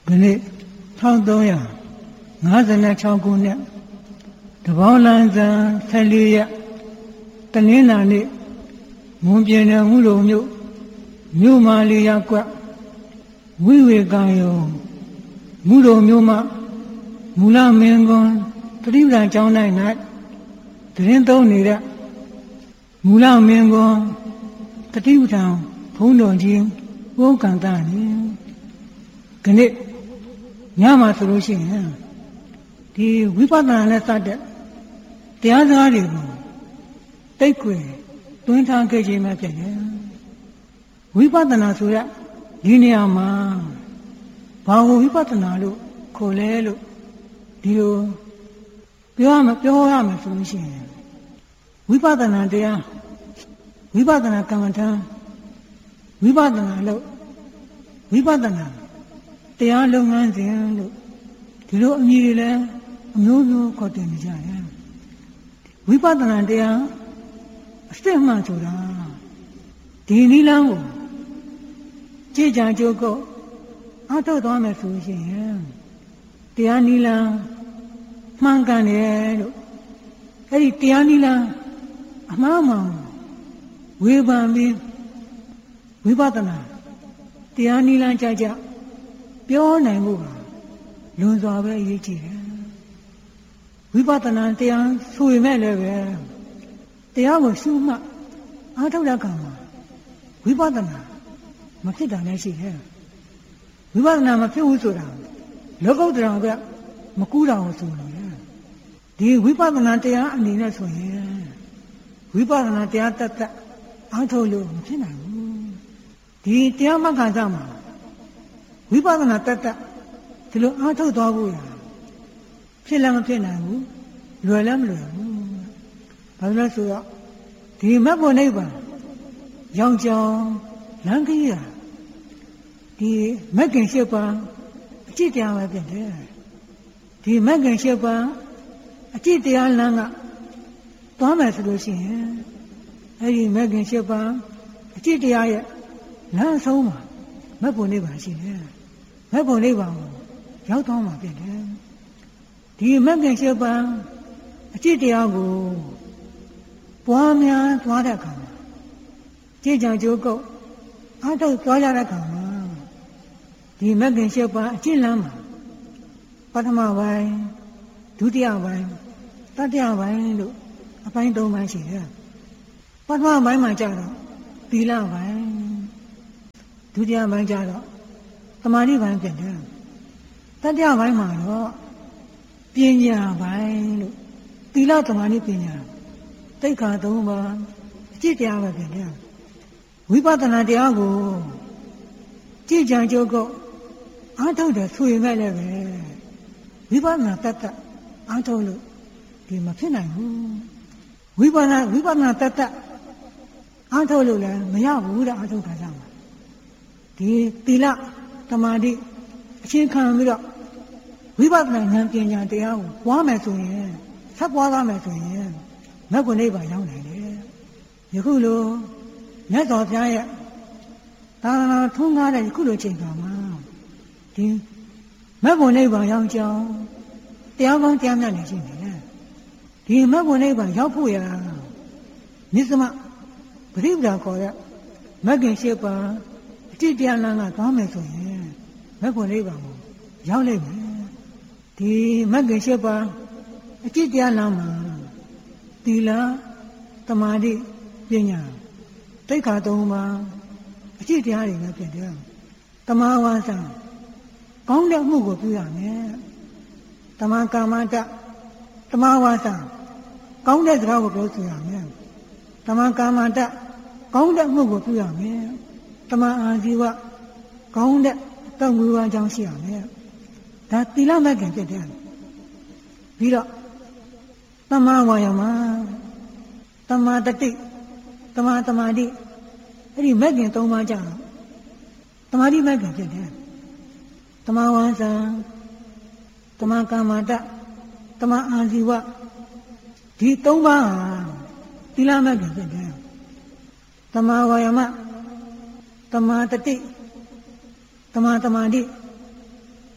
ဒီနေ့1356ခုနှစ်တပေါင်းလန်းဆန်း14ရက်တနင်္လာနေ့မွန်ပြည်နယ်မှုလုံမြို့မာလီယာကွက်ဝိဝေကံယုံမှုလုံမြို့မှမူလမင်းကွန်းတတိပဒံကျောင်း၌တရင်သုံးနေတဲ့မူလမင်းကွန်းတတိပဒံဘုန်းတော်ကြီးဘုန်းကံတာနေခဏညမှာဆိုလို့ရှိရင်ဒီဝိပဿနာနဲ့စတဲ့တရားစကားတွေကိုတိတ်ခွေတွင်းထားခဲ့ခြင်းပဲဖြစ်တယ်ဝိပဿနာဆိုတဲ့ဒီနေရာမှာဘာကိုဝိပဿနာလို့ခေါ်လဲလို့ဒီလိုပြောရမယ်ဆိုလို့ရှိရင်ဝိပဿနာတရားဝိပဿနာကမ္မဋ္ဌာန်းဝိပဿနာလို့ဝိပဿနာတရားလုပ်ငန်းစဉ်လို့ဒီလိုအမည်တွေလည်းအမျိုးမျိုးခေါ်တင်နေကြတယ်ဝိပဿနာတရားအစစ်မှန်ဆိုတာဒီနိလန်းကိုကြည်ကြံကြိုးကုတ်အားထုတ်သွားမယ်ဆိုရင်တရားနိလန်းမှန်ကန်တယ်လို့အဲ့ဒီတရားနိလန်းအမှားမှန်ဝေဖန်ပြီးဝိပဿနာတရားနိလန်းကြကြပြောနိုင်မှုကလွန်စွာပဲအရေးကြီးတယ်ဝိပဿနာတရားဆိုရင်မဲ့လည်းပဲတရားကိုရှုမှတ်အားထုတ်တဲ့အခါမှာဝိပဿနာမဖြစ်တာလည်းရှိတယ်ဝိပဿနာမဖြစ်ဘူးဆိုတာလောကုတ္တရာကမကူးတာကိုဆိုလို့ရတယ်ဒီဝိပဿနာတရားအနေနဲ့ဆိုရင်ဝိပဿနာတရားတတ်အားထုတ်လို့မဖြစ်နိုင်ဘူးဒီတရားမဂ္ဂင်စမှာဝိပဿနာတတ်ဒီလိုအားထုတ်သွားဖို့ရဖြစ်လည်းမဖြစ်နိုင်ဘူးလွယ်လည်းမလွယ်ဘူးဘာလို့လဲဆိုတော့ဒီမဂ္ဂနိဗ္ဗာန်ရောင်ကြောင်လမ်းကြီးရဒီမဂ္ဂင်၈ပါးအကျင့်တရားပဲဖြစ်တယ်ဒီမဂ္ဂင်၈ပါးအကျင့်တရားလမ်းကသွားမယ်ဆိုလို့ရှိရင်အဲဒီမဂ္ဂင်၈ပါးအကျင့်တရားရဲ့လမ်းအဆုံးမှာမဂ္ဂနိဗ္ဗာန်ရှိတယ်မဂ္ဂနိဗ္ဗာန်ကိုရောက်သွားမှာဖြစ်တယ်ဒီမဂ္ဂင်၈ပါးအကျင့်တရားကိုပွားများသွားတဲ့အခါမှာကြည်ကြံကြိုးကုတ်အားထုတ်သွားရတဲ့အခါမှာဒီမဂ္ဂင်၈ပါးအကျင့်လမ်းမှာပထမပိုင်းဒုတိယပိုင်းတတိယပိုင်းလို့အပိုင်း၃ပိုင်းရှိတယ်ပထမပိုင်းမှာကျတော့သီလပိုင်းဒုတိယပိုင်းကျတော့သမာဓိပိုင်းဖြစ်တယ်တတိယပိုင်းမှာတော့ပညာပိုင်းလို့သီလသမာဓိပညာသိက္ခာ၃ပါးအကျင့်တရားပဲဖြစ်တယ်ဝိပဿနာတရားကိုကြည်ကြံကြိုးကုတ်အားထုတ်တယ်ဆိုရင်လည်းပဲဝိပဿနာတတ်အားထုတ်လို့ဒီမဖြစ်နိုင်ဘူးဝိပဿနာတတ်အားထုတ်လို့လည်းမရဘူးတဲ့အားထုတ်တာကြောင့်ဒီသီလသမာဓိအချင်းခံပြီးတော့ဝိပဿနာဉာဏ်ပညာတရားကိုပွားမယ်ဆိုရင်ဆက်ပွားသွားမယ်ဆိုရင်မဂ္ဂနိဗ္ဗာန်ရောက်နိုင်တယ်ယခုလိုမြတ်စွာဘုရားရဲ့သာသနာထွန်းကားတဲ့ယခုလိုချိန်ခါမှာဒီမဂ္ဂနိဗ္ဗာန်ရောက်ကြောင်းတရားကောင်းတရားမြတ်နေရှိနေတယ်ဒီမဂ္ဂနိဗ္ဗာန်ရောက်ဖို့ရမြစ်သမပရိပဒါခေါ်တဲ့မဂ္ဂင်၈ပါးအတိတရားလမ်းကသွားမယ်ဆိုရင်မဂ္ဂနိဗ္ဗာန်ကိုရောက်လိမ့်မယ်ဒီမဂ္ဂင်၈ပါးအတိတရားလမ်းမှာသီလသမာဓိပညာသိက္ခာ၃ပါးအတိတရားတွေလည်းဖြစ်တယ်သမာဝါစာကောင်းတဲ့မှုကိုပြုရမယ်သမာကာမတ္တသမာဝါစာကောင်းတဲ့စကားကိုပြောဆိုရမယ်သမာကာမတ္တကောင်းတဲ့မှုကိုပြုရမယ်သမာအာဇီဝကောင်းတဲ့တောင်းဝေဝါကြောင်းရှိရမယ်ဒါသီလမဂ္ဂင်ဖြစ်တယ်ပြီးတော့သမာဝါယာမသမာတတိသမာသမာဓိအဲ့ဒီမဂ္ဂင်၃ပါးကြတော့သမာဓိမဂ္ဂင်ဖြစ်တယ်သမာဝါစာသမာကာမတ္တသမာအာဇီဝဒီ၃ပါးဟာသီလမဂ္ဂင်ဖြစ်တယ်သမာဝါယာမသမာတတိသမာသမာဓိ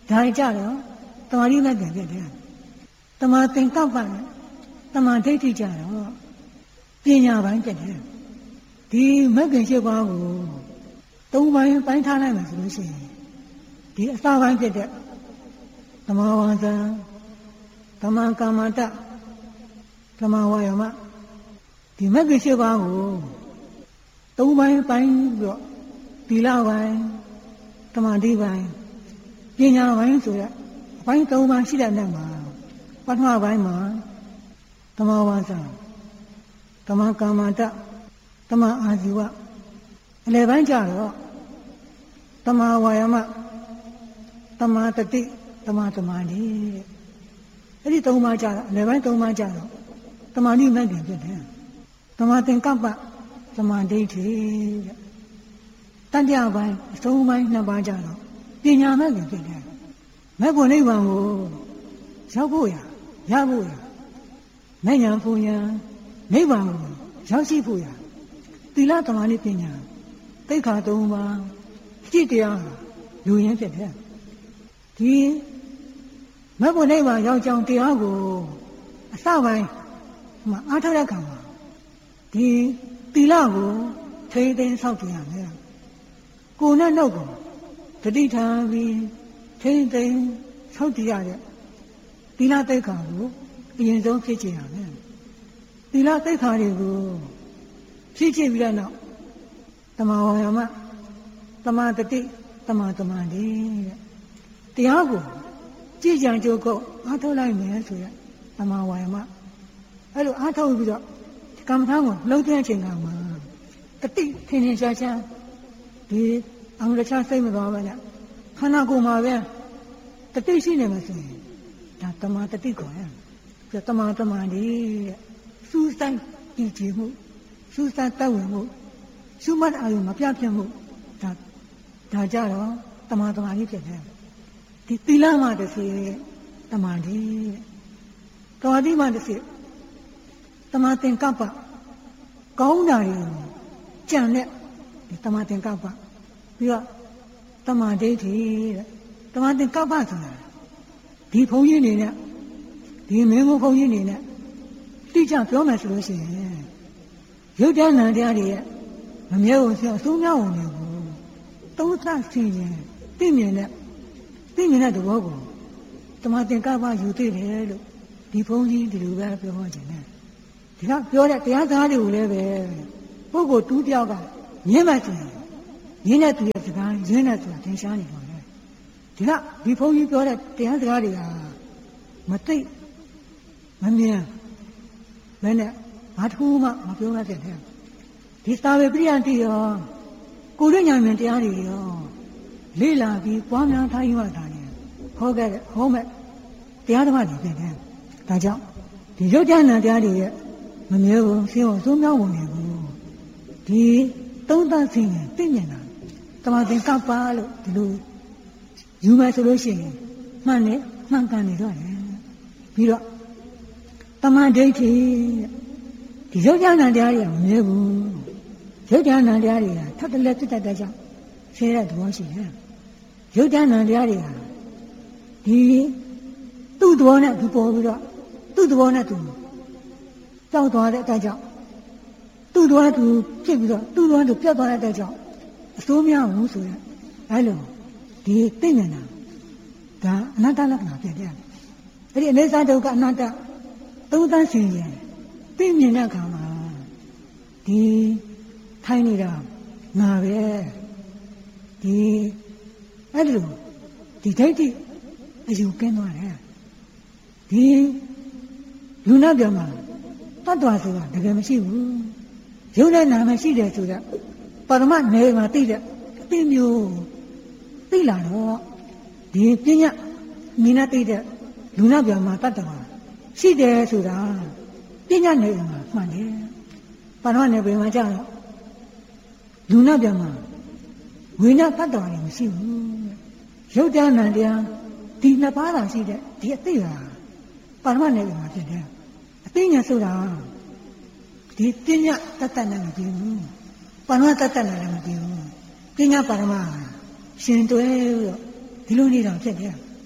ဒါကြတော့တမာတိမဲ့ပြန်ဖြစ်တယ်တမာသင်္ကပ္ပနဲ့တမာဒိဋ္ဌိကြတော့ပညာပိုင်းဖြစ်တယ်ဒီမဂ္ဂင်၈ပါးကို၃ပိုင်းထားလိုက်မှဆိုလို့ရှိရင်ဒီအစပိုင်းဖြစ်တဲ့သမာဝါစာသမာကမ္မတသမာဝါယာမဒီမဂ္ဂင်၈ပါးကို၃ပိုင်းပြီးတော့သီလပိုင်းသမာဓိပိုင်းပညာပိုင်းဆိုရက်အပိုင်း၃ပိုင်းရှိတဲ့နေ့မှာပထမပိုင်းမှာသမာဝါစာသမာကမ္မတသမာအာဇီဝအလယ်ပိုင်းကျတော့သမာဝါယာမသမာတတိသမာဓိအဲ့ဒီ၃ပါးကျတော့အလယ်ပိုင်း၃ပါးကျတော့သမာဓိမဲ့ခင်ဖြစ်တယ်သမာသင်္ကပ္ပသမာဓိဋ္ဌိတဲ့တတိယပိုင်းအဆုံးပိုင်း၂ပါးကျတော့ပညာမဲ့ခင်ဖြစ်တယ်မဲ့ဖို့နိဗ္ဗာန်ကိုရောက်ဖို့ရဖို့ရမဲ့ညာပူညာနိဗ္ဗာန်ကိုရောက်ရှိဖို့ရသီလသမာဓိပညာသိက္ခာ၃ပါးအကျင့်တရားလူရင်းဖြစ်တယ်ဒီမဘုနိဗ္ဗာန်ရောက်ကြောင်းတရားကိုအစပိုင်းမှာအားထုတ်တဲ့အခါမှာဒီသီလကိုထိန်းသိမ်းဆောက်တည်ရမယ်ကိုယ်နဲ့နှုတ်ကိုတတိထားပြီးထိန်းသိမ်းဆောက်တည်ရတဲ့သီလသိက္ခာကိုအရင်ဆုံးဖြည့်ချင်ရမယ်သီလသိက္ခာတွေကိုဖြည့်ချပြီးတဲ့နောက်သမာဝါယာမသမာတတိသမာဓိတဲ့တရားကိုကြည်ကြံကြိုးကုပ်အားထုတ်လိုက်မယ်ဆိုရသမာဝါယာမအဲ့လိုအားထုတ်ပြီးတော့ကမ္မထာကိုလုံးတဲ့အချိန်ကမှာတတိထင်ထင်ရှားရှားဒီအမှန်တရားစိတ်မသွားပါနဲ့ခန္ဓာကိုယ်မှာပဲတတိရှိနေမှာဆိုရင်ဒါသမာတတိခေါ်ရပြီးသမာတဲ့စူးစိုက်ကြည်ကြည်မှုစူးစိုက်တောက်ဝင်မှုရှုမှတ်အာရုံမပြတ်ပြတ်မှုဒါကြတော့သမာကြီးဖြစ်တယ်ဒီသီလမှတစ်စီသမာဓိသမာဓိမှတစ်စီသမာသင်္ကပ္ပကောင်းတာတွေကြံတဲ့ဒီသမာသင်္ကပ္ပပြီးတော့သမာဓိဋ္ဌိတဲ့သမာသင်္ကပ္ပဆိုတာဒီဘုန်းကြီးနေနဲ့ဒီမင်းဘုန်းကြီးနေနဲ့တိကျပြောမယ်ဆိုလို့ရှိရင်ရုပ်တရားနာတရားတွေရဲ့မမြဲဘူးဆိုအဆုံးများဝင်နေဘူးသုံးသပ်စီရင်သိမြင်တဲ့သဘောကိုသမာသင်္ကပ္ပယူသိတယ်လို့ဒီဘုန်းကြီးဒီလိုပဲပြောဟောခြင်းနဲ့ဒီကပြောတဲ့တရားစကားတွေကိုလည်းပဲပုဂ္ဂိုလ်တူးတယောက်ကညင်းမှဆိုရင်ညင်းတဲ့သူရဲ့စကားရင်းတဲ့ဆိုတာသင်ရှားနေပါလေဒီဘုန်းကြီးပြောတဲ့တရားစကားတွေကမသိမမြင်ဘယ်နဲ့ဘာတစ်ခုမှမပြောရတဲ့တဲ့ဒီသာဝေပရိယတိရောကိုရညာမြင်တရားတွေရောလေ့လာပြီးပွားများထားရတာလေဟောခဲ့တဲ့ဟောမဲ့တရားဓမ္မတွေဖြစ်တယ်ဒါကြောင့်ဒီရုပ်ဉာဏ်တရားတွေရဲ့မမြဲဘူးရှင်းအောင်သုံးမြောင်းဝင်နေဘူးဒီသုံးသပ်ခြင်းနဲ့သိမြင်တာသမာသင်္ကပ္ပလို့ဒီလိုယူမယ်ဆိုလို့ရှိရင်မှန်နဲ့မှန်ကန်နေတော့တယ်ပြီးတော့သမာဓိဋ္ဌိဒီရုပ်ဉာဏ်တရားတွေကမမြဲဘူးရုပ်ဉာဏ်တရားတွေကထပ်တလဲတက်တဲ့ကြောင့်ဆဲတဲ့သဘောရှိတယ်ရုပ်ဉာဏ်တရားတွေကဒီသူ့သဘောနဲ့သူပေါ်ပြီးတော့သူ့သဘောနဲ့သူကြောက်သွားတဲ့အတိုင်းကြောင့်သူ့သဘောနဲ့သူဖြစ်ပြီးတော့သူ့သဘောနဲ့သူပြတ်သွားတဲ့အတိုင်းကြောင့်အစိုးမရဘူးဆိုရင်အဲလိုဒီသိဉာဏ်ဒါအနတ္တလက္ခဏာဖြစ်တယ်အဲ့ဒီအနိစ္စဒုက္ခအနတ္တသုံးသပ်စဉ်ရင်သိမြင်တဲ့အခါမှာဒီထိုင်နေတာငါပဲဒီအဲ့လိုဒီဒိဋ္ဌိအယူကင်းသွားတယ်ဒီလူနာပြောမှာတတ်တော်ဆိုတာတကယ်မရှိဘူးရုပ်နဲ့နာမရှိတယ်ဆိုတော့ပရမတ်နယ်မှာသိတဲ့အသိမျိုးသိလာတော့ဒီပညာမိနာသိတဲ့လူနာပြောမှာတတ်တော်ရှိတယ်ဆိုတာပညာနယ်မှာမှန်တယ်ပရမတ်နယ်ဘယ်မှာကြာတော့လူနာပြောမှာဝိညာဉ်တတ်တော်လည်းမရှိဘူးရုပ်တရားနာတရားဒီနှစ်ပါးသာရှိတဲ့ဒီအသိဟာပါရမတ်နယ်မှာဖြစ်တယ်အသိဉာဏ်ဆိုတာဒီပညာတတ်တတ်နဲ့မပြီးဘူးပါရမတ်တတ်တတ်နဲ့လည်းမပြီးဘူးပညာပါရမတ်ရှင်တွဲပြီးတော့ဒီလိုနေတော့ဖြစ်တယ်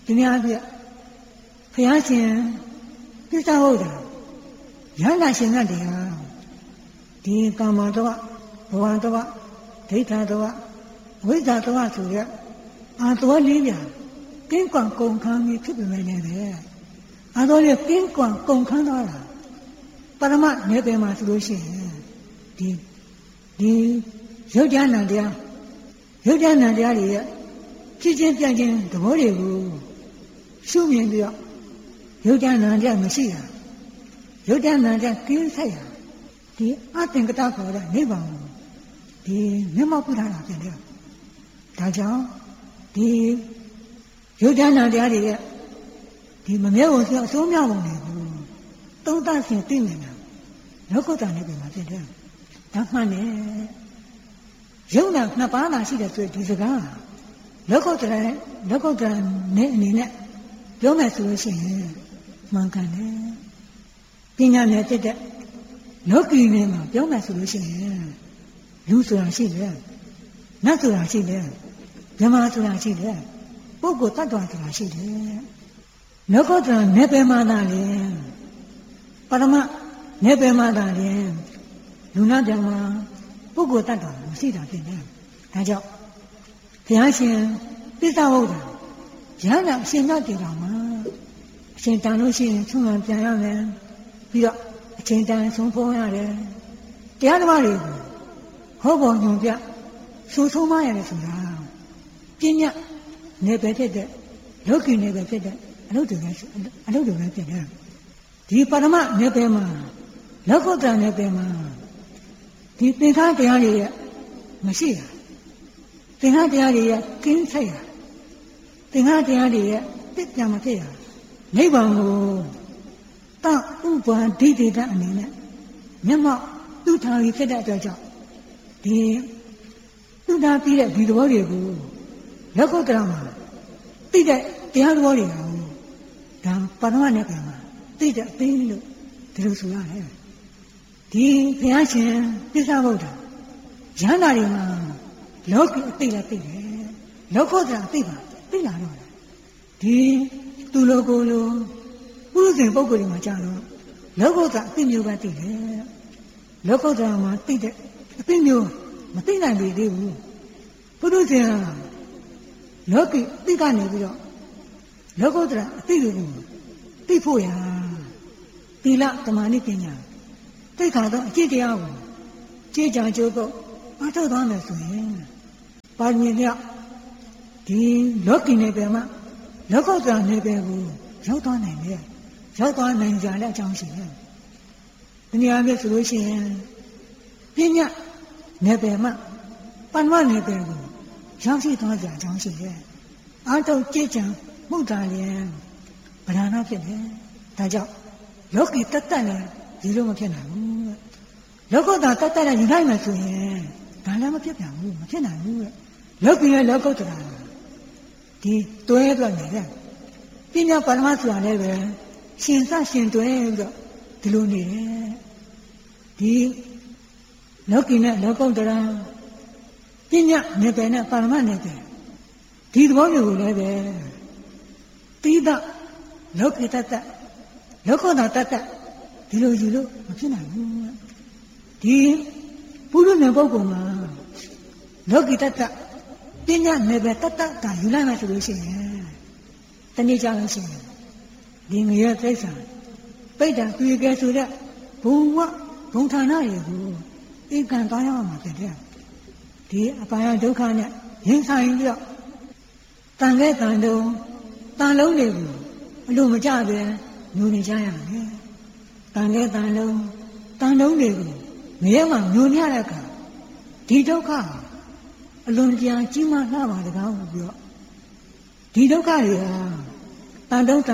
ဒီများပြဘုရားရှင်သစ္စာဟုတ်တာရဟန္တာရှင်ကတရားဒီကာမတောဘဝတောဒိဋ္ဌာတောဝိဇ္ဇာတောဆိုရက်အာတော်လေးပြကင်းကွာကုန်ခန်းကြီးဖြစ်ပေမဲ့လည်းအာတော်လေးကင်းကွာကုန်ခန်းသွားတာပရမနေပယ်မှာဆိုလို့ရှိရင်ဒီရုပ်ဉာဏ်တရားရုပ်ဉာဏ်တရားတွေရဲ့ဖြစ်ချင်းပြချင်းသဘောတွေကိုရှုမြင်ပြီးတော့ရုပ်ဉာဏ်တရားမရှိတာရုပ်ဉာဏ်တရားကင်းဆိုင်တာဒီအသင်္ကတခေါ်တဲ့နိဗ္ဗာန်ကိုဒီမျက်မှောက်ပြုထားတာဖြစ်တယ်ဒါကြောင့်ဒီရုပ်ဉာဏ်တရားတွေရဲ့ဒီမမြဲဘူးဆိုအစိုးမြောက်ပုံတွေကိုသုံးသပ်စဉ်သိနေတာလောကုတ္တရာနိဗ္ဗာန်မှာဖြစ်တယ်ဒါမှန်တယ်ရုပ်နာနှစ်ပါးသာရှိတယ်ဆိုဒီစကားလောကုတ္တရာနဲ့အနေနဲ့ပြောမယ်ဆိုလို့ရှိရင်မှန်ကန်တယ်ပညာနဲ့တက်တဲ့လောကီနဲ့မှာပြောမယ်ဆိုလို့ရှိရင်လူဆိုတာရှိတယ်နတ်ဆိုတာရှိတယ်မြမဆိုတာရှိတယ်ပုဂ္ဂိုလ်တ attva ဆိုတာရှိတယ်လောကုတ္တရာနေပယ်မှာသာလေပရမနေပယ်မှာသာလေလူနာပြောင်းမှာပုဂ္ဂိုလ်တ attva မရှိတာဖြစ်တယ်ဒါကြောင့်ဘုရားရှင်သစ္စာဟုတ်တာရဟန္တာအရှင်မြတ်တည်တော်မှာအရှင်တန်လို့ရှိရင်ဆုံးမပြန်ရမယ်ပြီးတော့အချိန်တန်ဆုံးဖုံးရတယ်တရားဓမ္မတွေကိုဟောပေါ်ညွန်ပြဆုံးမရတယ်ဆိုတာပညာနယ်ပယ်ဖြစ်တဲ့လောကီနယ်ပယ်ဖြစ်တဲ့အလုပ်တွေပဲဖြစ်တယ်ဒီပရမနယ်ပယ်မှာလောကုတ္တရာနယ်ပယ်မှာဒီသင်္ခါတရားတွေရဲ့မရှိတာသင်္ခါတရားတွေရဲ့ကင်းဆိုင်တာသင်္ခါတရားတွေရဲ့ပြည့်ပြမဖြစ်ရနိဗ္ဗာန်ကိုတဥပ္ပန္ဒိဋ္ဌိတအနေနဲ့မျက်မှောက်သူ့ထားပြီးဖြစ်တဲ့အတွက်ကြောင့်ဒီသူ့ထားပြီးတဲ့ဒီသဘောတွေကိုလောကုတ္တရာမှာသိတဲ့တရားသဘောတွေကိုဒါပရမနဲ့ပြန်မှာသိတဲ့အသိလို့ဒီလိုဆိုရတယ်ဒီဘုရားရှင်သစ္စာဗုဒ္ဓရဟန္တာတွေမှာလောကီအသိလည်းသိတယ်လောကုတ္တရာအသိပါသိလာတော့ဒီသူလိုကိုလိုပုရုဇဉ်ပုဂ္ဂိုလ်တွေမှာကြာတော့လောကုတ္တရာအသိမျိုးပဲသိတယ်လောကုတ္တရာမှာသိတဲ့အသိမျိုးမသိနိုင်ပြီသေးဘူးပုရုဇဉ်ကလောကီသိကနေပြီးတော့လောကုတ္တရာအသိတွေကိုသိဖို့ရာသီလသမာဓိပညာသိက္ခာသောအကျင့်တရားကိုကြည်ကြံကြိုးဖို့အားထုတ်သွားမယ်ဆိုရင်ပါရမီမြောက်ဒီလောကီနယ်ပယ်မှာလောကုတ္တရာနယ်ပယ်ကိုရောက်သွားနိုင်တယ်ရောက်သွားနိုင်ကြတဲ့အကြောင်းရှိတယ်ဒီနေရာမျိုးဆိုလို့ရှိရင်ပညာနယ်ပယ်မှာပဏ္ဏနယ်ပယ်ကိုရောက်ရှိသွားကြအကြောင်းရှိတယ်အားထုတ်ကြည်ကြံမှုတာလျင်ဗလာနာဖြစ်တယ်ဒါကြောင့်လောကီတတ်တတ်လည်းဒီလိုမဖြစ်နိုင်ဘူးလောကုတ္တရာတတ်တတ်လည်းယူနိုင်မှဆိုရင်ဒါလည်းမဖြစ်ပြန်ဘူးမဖြစ်နိုင်ဘူးလောကီရဲ့လောကုတ္တရာဒီတွဲတော့နေတယ်ပညာပရမဆိုတာလည်းပဲရှင်စရှင်တွဲပြီးတော့ဒီလိုနေတယ်ဒီလောကီနဲ့လောကုတ္တရာပညာနယ်ပယ်နဲ့ပရမနယ်ပယ်ဒီသဘောမျိုးကိုလည်းပဲတိဒလောကီတတ္တလောကုတ္တရာတတ္တဒီလိုယူလို့မဖြစ်နိုင်ဘူးဒီပုရုနယ်ပုဂ္ဂိုလ်မှာလောကီတတ္တပညာနယ်ပယ်တတ္တကယူလိုက်မှဆိုလို့ရှိရင်တနေ့ကြလို့ရှိရင်ဒီငရဲသိစ္စာပိဋ္ဌာတွေ့ကြဆိုတဲ့ဘုံဌာနတွေကိုဧကံတောင်းရမှာဖြစ်တယ်ဒီအပါယဒုက္ခနဲ့ရင်ဆိုင်ပြီးတော့တန်ခဲ့တန်တုံတန်လုံးတွေကိုအလိုမကျပဲညှို့နေကြရမယ်တန်ခဲ့တန်လုံးတွေကိုငရဲမှာညှို့နေရတဲ့အခါဒီဒုက္ခအလွန်ကြာကြီးမားလှပါတကားလို့ပြောဒီဒုက္ခတွေဟာတန်လုံး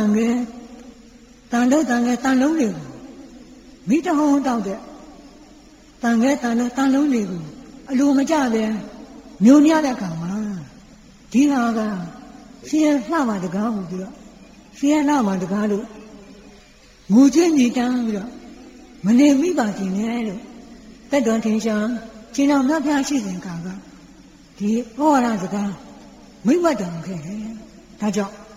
တွေကိုမိတဟုံးတောက်တဲ့တန်လုံးတွေကိုအလိုမကျပဲညှို့နေရတဲ့အခါမှာဒီဟာကဆင်းရဲလှပါတကားလို့ပြောဆင်းရဲလှပါတကားလို့ငိုချင်းညီတန်းပြီးတော့မနေမိပါခြင်းနဲ့လို့တက်တော်ထင်ရှားရှင်တော်မြတ်ဖျားရှိစဉ်ကဒီဩဝါဒစကားမိတ်ဝတ်တော်ခဲ့တယ်ဒါကြောင့်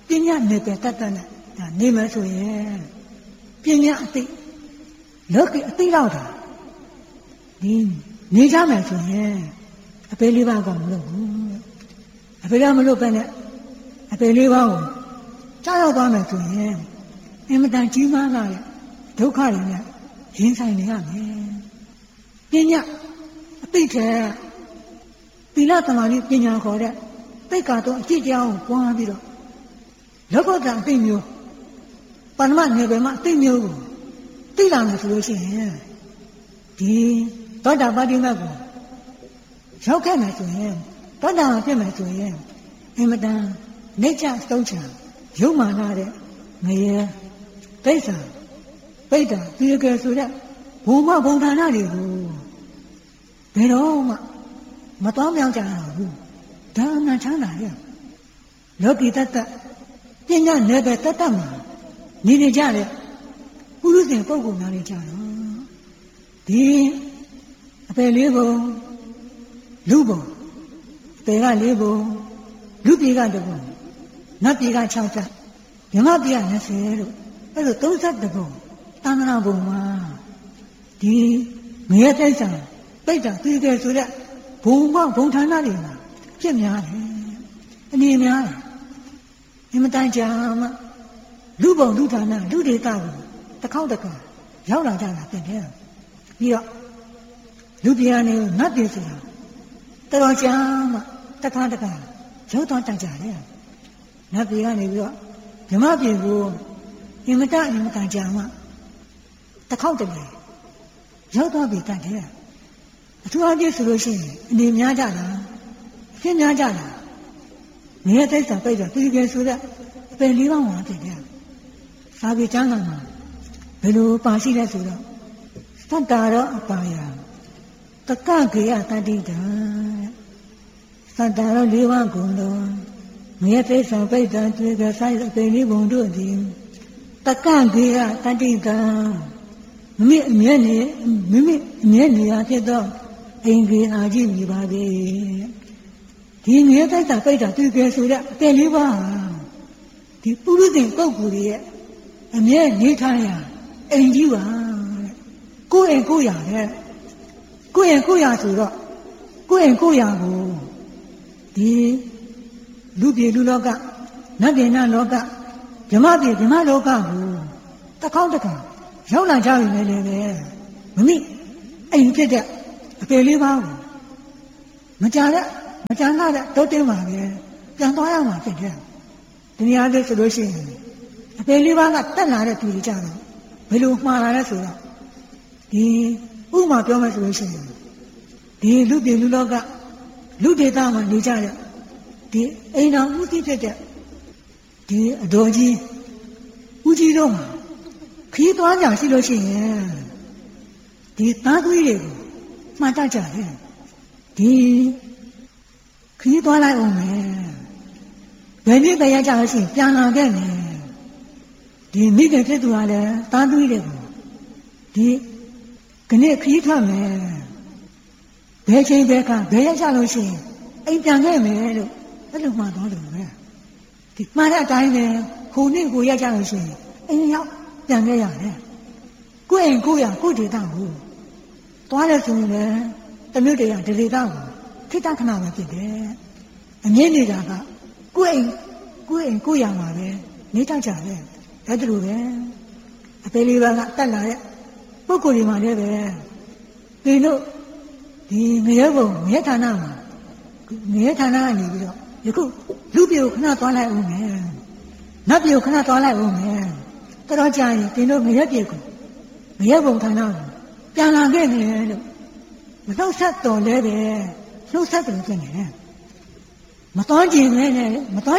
ပညာနယ်ပယ်တတ်တတ်နဲ့နေမယ်ဆိုရင်ပညာအသိလောကအသိလောက်တာဒီနေကြမယ်ဆိုရင်အပေလေးပါးကမလို့ဘူးအပေလေးမလို့ပဲနဲ့အပေလေးပါးကိုကြားရောက်သွားမယ်ဆိုရင်အင်မတန်ကြီးမားလာတဲ့ဒုက္ခတွေနဲ့ရင်ဆိုင်နေရမယ်ပညာအသိတဲ့သီလသမာဓိပညာခေါ်တဲ့သိက္ခာတော့အကျင့်တရားကိုပွားပြီးတော့လောကုတ္တရာအသိမျိုးပါဏမနယ်ပယ်မှာအသိမျိုးကိုသိလာမယ်ဆိုလို့ရှိရင်ဒီသောတာပတ္တိမတ်ကိုရောက်ခဲ့မယ်ဆိုရင်သောတာပန်ဖြစ်မယ်ဆိုရင်အင်မတန်နေကြဆုံးချံရုပ်မာနာတဲ့ငရေဒိဋ္ဌာပိဋ္ဌာဒီကယ်ဆိုတဲ့ဘုံမဘုံဌာနတွေကိုဘယ်တော့မှမတော်မြောက်ကြဘူးဒါအမှန်ချမ်းသာရဲ့လောကီတတ္တပညာနယ်ပယ်တတ္တမှာနေနေကြတဲ့ပုရုဇဉ်ပုဂ္ဂိုလ်များတွေကြတော့ဒီအပယ်လေးပုံလူပုံအပယ်ကလေးပုံလူပြေကတစ်ပုံနတ်ပြေက60ဓမ္မပြေက20လို့အဲ့လို32ပုံတဏ္ဍာပုံမှာဒီငရဲတိစ္ဆာပိဋ္ဌာသိတယ်ဆိုတဲ့ဘုံမဘုံဌာနတွေမှာဖြစ်များတယ်အနေများတယ်အင်မတန်ကြာမှလူပုံလူဌာနလူဒေသကိုတစ်ခေါက်တစ်ခါရောက်လာကြတာဖြစ်တယ်ပြီးတော့လူပြည်ကနေနတ်ပြည်ဆိုတာတော်တော်ကြာမှတစ်ခါတစ်ခါရောက်တော့တိုက်ကြတယ်နတ်ပြည်ကနေပြီးတော့ဓမ္မပြည်ကိုအင်မတန်ကြာမှတစ်ခေါက်တစ်လေရောက်တော့ပြီးတိုက်တယ်အထူးအပြည့်ဆိုလို့ရှိရင်အနေများကြတာအဖြစ်များကြတာငရဲတိစ္ဆာပိဋ္ဌာသိကြဆိုတဲ့အပယ်လေးပါးမှာဖြစ်တယ်စာပေကျမ်းဂန်မှာဘယ်လိုပါရှိလဲဆိုတော့သတ္တာရောအပါယတက္ကကေယတတ္တိတံသတ္တာရောလေးပါးကုန်လုံးငရဲတိစ္ဆာပိဋ္ဌာသိကြဆိုင်အပယ်လေးပုံတို့သည်တက္ကကေယတတ္တိတံမိအမြဲနေရာဖြစ်သောအင်္ဂေအာကြီးမြည်ပါသည်ဒီငရဲတိစ္ဆာပိဋ္ဌာသိကြဆိုတဲ့အပယ်လေးပါးဒီပုရုဇဉ်ပုဂ္ဂိုလ်ရဲ့အမြဲနေထိုင်ရအိမ်ကြီးပါတဲ့ကိုယ်အိမ်ကိုယ်ရတဲ့ကိုယ်အိမ်ကိုယ်ရဆိုတော့ကိုယ်အိမ်ကိုယ်ရကိုဒီလူပြည်လူလောကနတ်ပြည်နတ်လောကဓမ္မပြည်ဓမ္မလောကကိုတစ်ခေါက်တစ်ခါရောက်လာကြပြီလေလေမမိအိမ်ဖြစ်တဲ့အပေလေးပါးကိုမကြတဲ့တိုးတင်းပါပဲပြန်သွားရမှာဖြစ်တယ်ဒီနေရာလေးဆိုလို့ရှိရင်အပေလေးပါးကတက်လာတဲ့သူတွေကြတော့ဘယ်လိုမှားလာလဲဆိုတော့ဒီဥပမာပြောမယ်ဆိုလို့ရှိရင်ဒီလူပြည်လူလောကလူဒေသမှာနေကြတဲ့ဒီအိမ်တော်ဦးကြီးဖြစ်တဲ့ဒီအတော်ကြီးဦးကြီးတို့မှာခီးသွားကြရှိလို့ရှိရင်ဒီသားသမီးတွေကိုမှားတတ်ကြတယ်ဒီခီးသွားလိုက်အောင်မယ်ဘယ်နည်းတရားကြလို့ရှိရင်ပြန်လာခဲ့မယ်ဒီမိခင်ဖြစ်သူကလည်းသားသမီးတွေကိုဒီခဏခီးထွက်မယ်ဘယ်ချိန်ဘယ်ခါဘယ်ရက်ကြလို့ရှိရင်အိမ်ပြန်ခဲ့မယ်လို့အဲ့လိုမှတော့တယ်ပဲဒီမှားတဲ့အတိုင်းပဲခုနှစ်ကိုရက်ကြလို့ရှိရင်အိမ်ရောက်ပြန်ခဲ့ရတယ်ကိုယ့်အိမ်ကိုယ့်ရကိုယ့်ဒေသကိုသွားတယ်ဆိုရင်လည်းတမျိုးတည်းရဒေသကိုခိတ္တခဏပဲဖြစ်တယ်အမြင့်နေတာကကိုယ့်အိမ်ကိုယ့်ရမှာပဲနေတတ်ကြတယ်အဲ့ဒါလိုပဲအပေလေးပါးကတက်လာတဲ့ပုဂ္ဂိုလ်တွေမှာလည်းပဲဒီလိုဒီငရဲဘုံငရဲဌာနမှာငရဲဌာနကနေပြီးတော့ယခုလူပြေကိုခဏသွားလိုက်ဦးမယ်နတ်ပြေကိုခဏသွားလိုက်ဦးမယ်တော်ကြာရင်ဒီလိုငရဲပြေကိုငရဲဘုံဌာနကိုပြန်လာခဲ့တယ်လို့မနှုတ်ဆက်တော်လဲပဲနှုတ်ဆက်တယ်ဖြစ်နေတယ်မတော်ကြည့်ပဲနဲ့သွား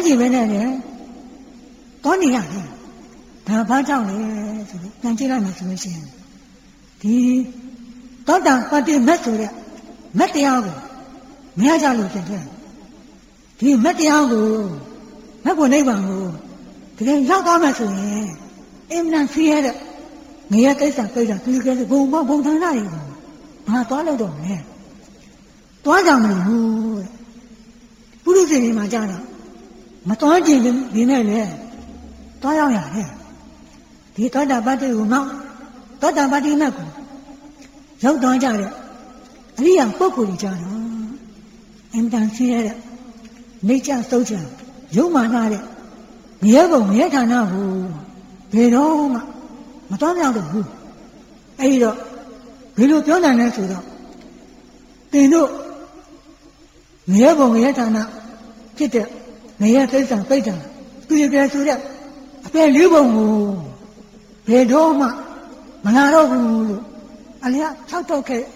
နေရတယ်ဒါဘာကြောင့်လဲဆိုတော့ပြန်ကြည့်လိုက်မှဆိုလို့ရှိရင်ဒီသောတာပတ္တိမတ်ဆိုတဲ့မတ်တရားကိုမရကြလို့ဖြစ်တယ်ဒီမတ်တရားကိုမတ်ကိုနိဗ္ဗာန်ကိုတကယ်ရောက်သွားမှဆိုရင်အင်မတန်ဆင်းရဲတဲ့ငရဲကိစ္စပိဋကသူကဘုံဌာနတွေကိုဘာသွားလို့တော့လဲသွားကြမလို့ပုရုဇဉ်တွေမှာကြတော့မသွားခြင်းဒီနဲ့လေသွားရောက်ရတယ်ဒီသောတာပတ္တိကိုနောက်သောတာပတ္တိမတ်ကိုရောက်သွားကြတဲ့အရိယာပုဂ္ဂိုလ်ကြီးကြတော့အင်တန်ဆင်းရဲတဲ့နေကြသုတ်ချံရုံမာနာတဲ့ငရဲဘုံငရဲဌာနကိုဘယ်တော့မှမတော်မြောက်တော့ဘူးအဲဒီတော့ဘယ်လိုပြောနိုင်လဲဆိုတော့တင်တို့ငရဲဘုံငရဲဌာနဖြစ်တဲ့ငရဲသိစ္စာပိဋ္ဌာသူရပြဆိုတဲ့အပယ်လေးဘုံကိုဘယ်တော့မှမလာတော့ဘူးလို့အလျားဖြတ်တော့ခဲ့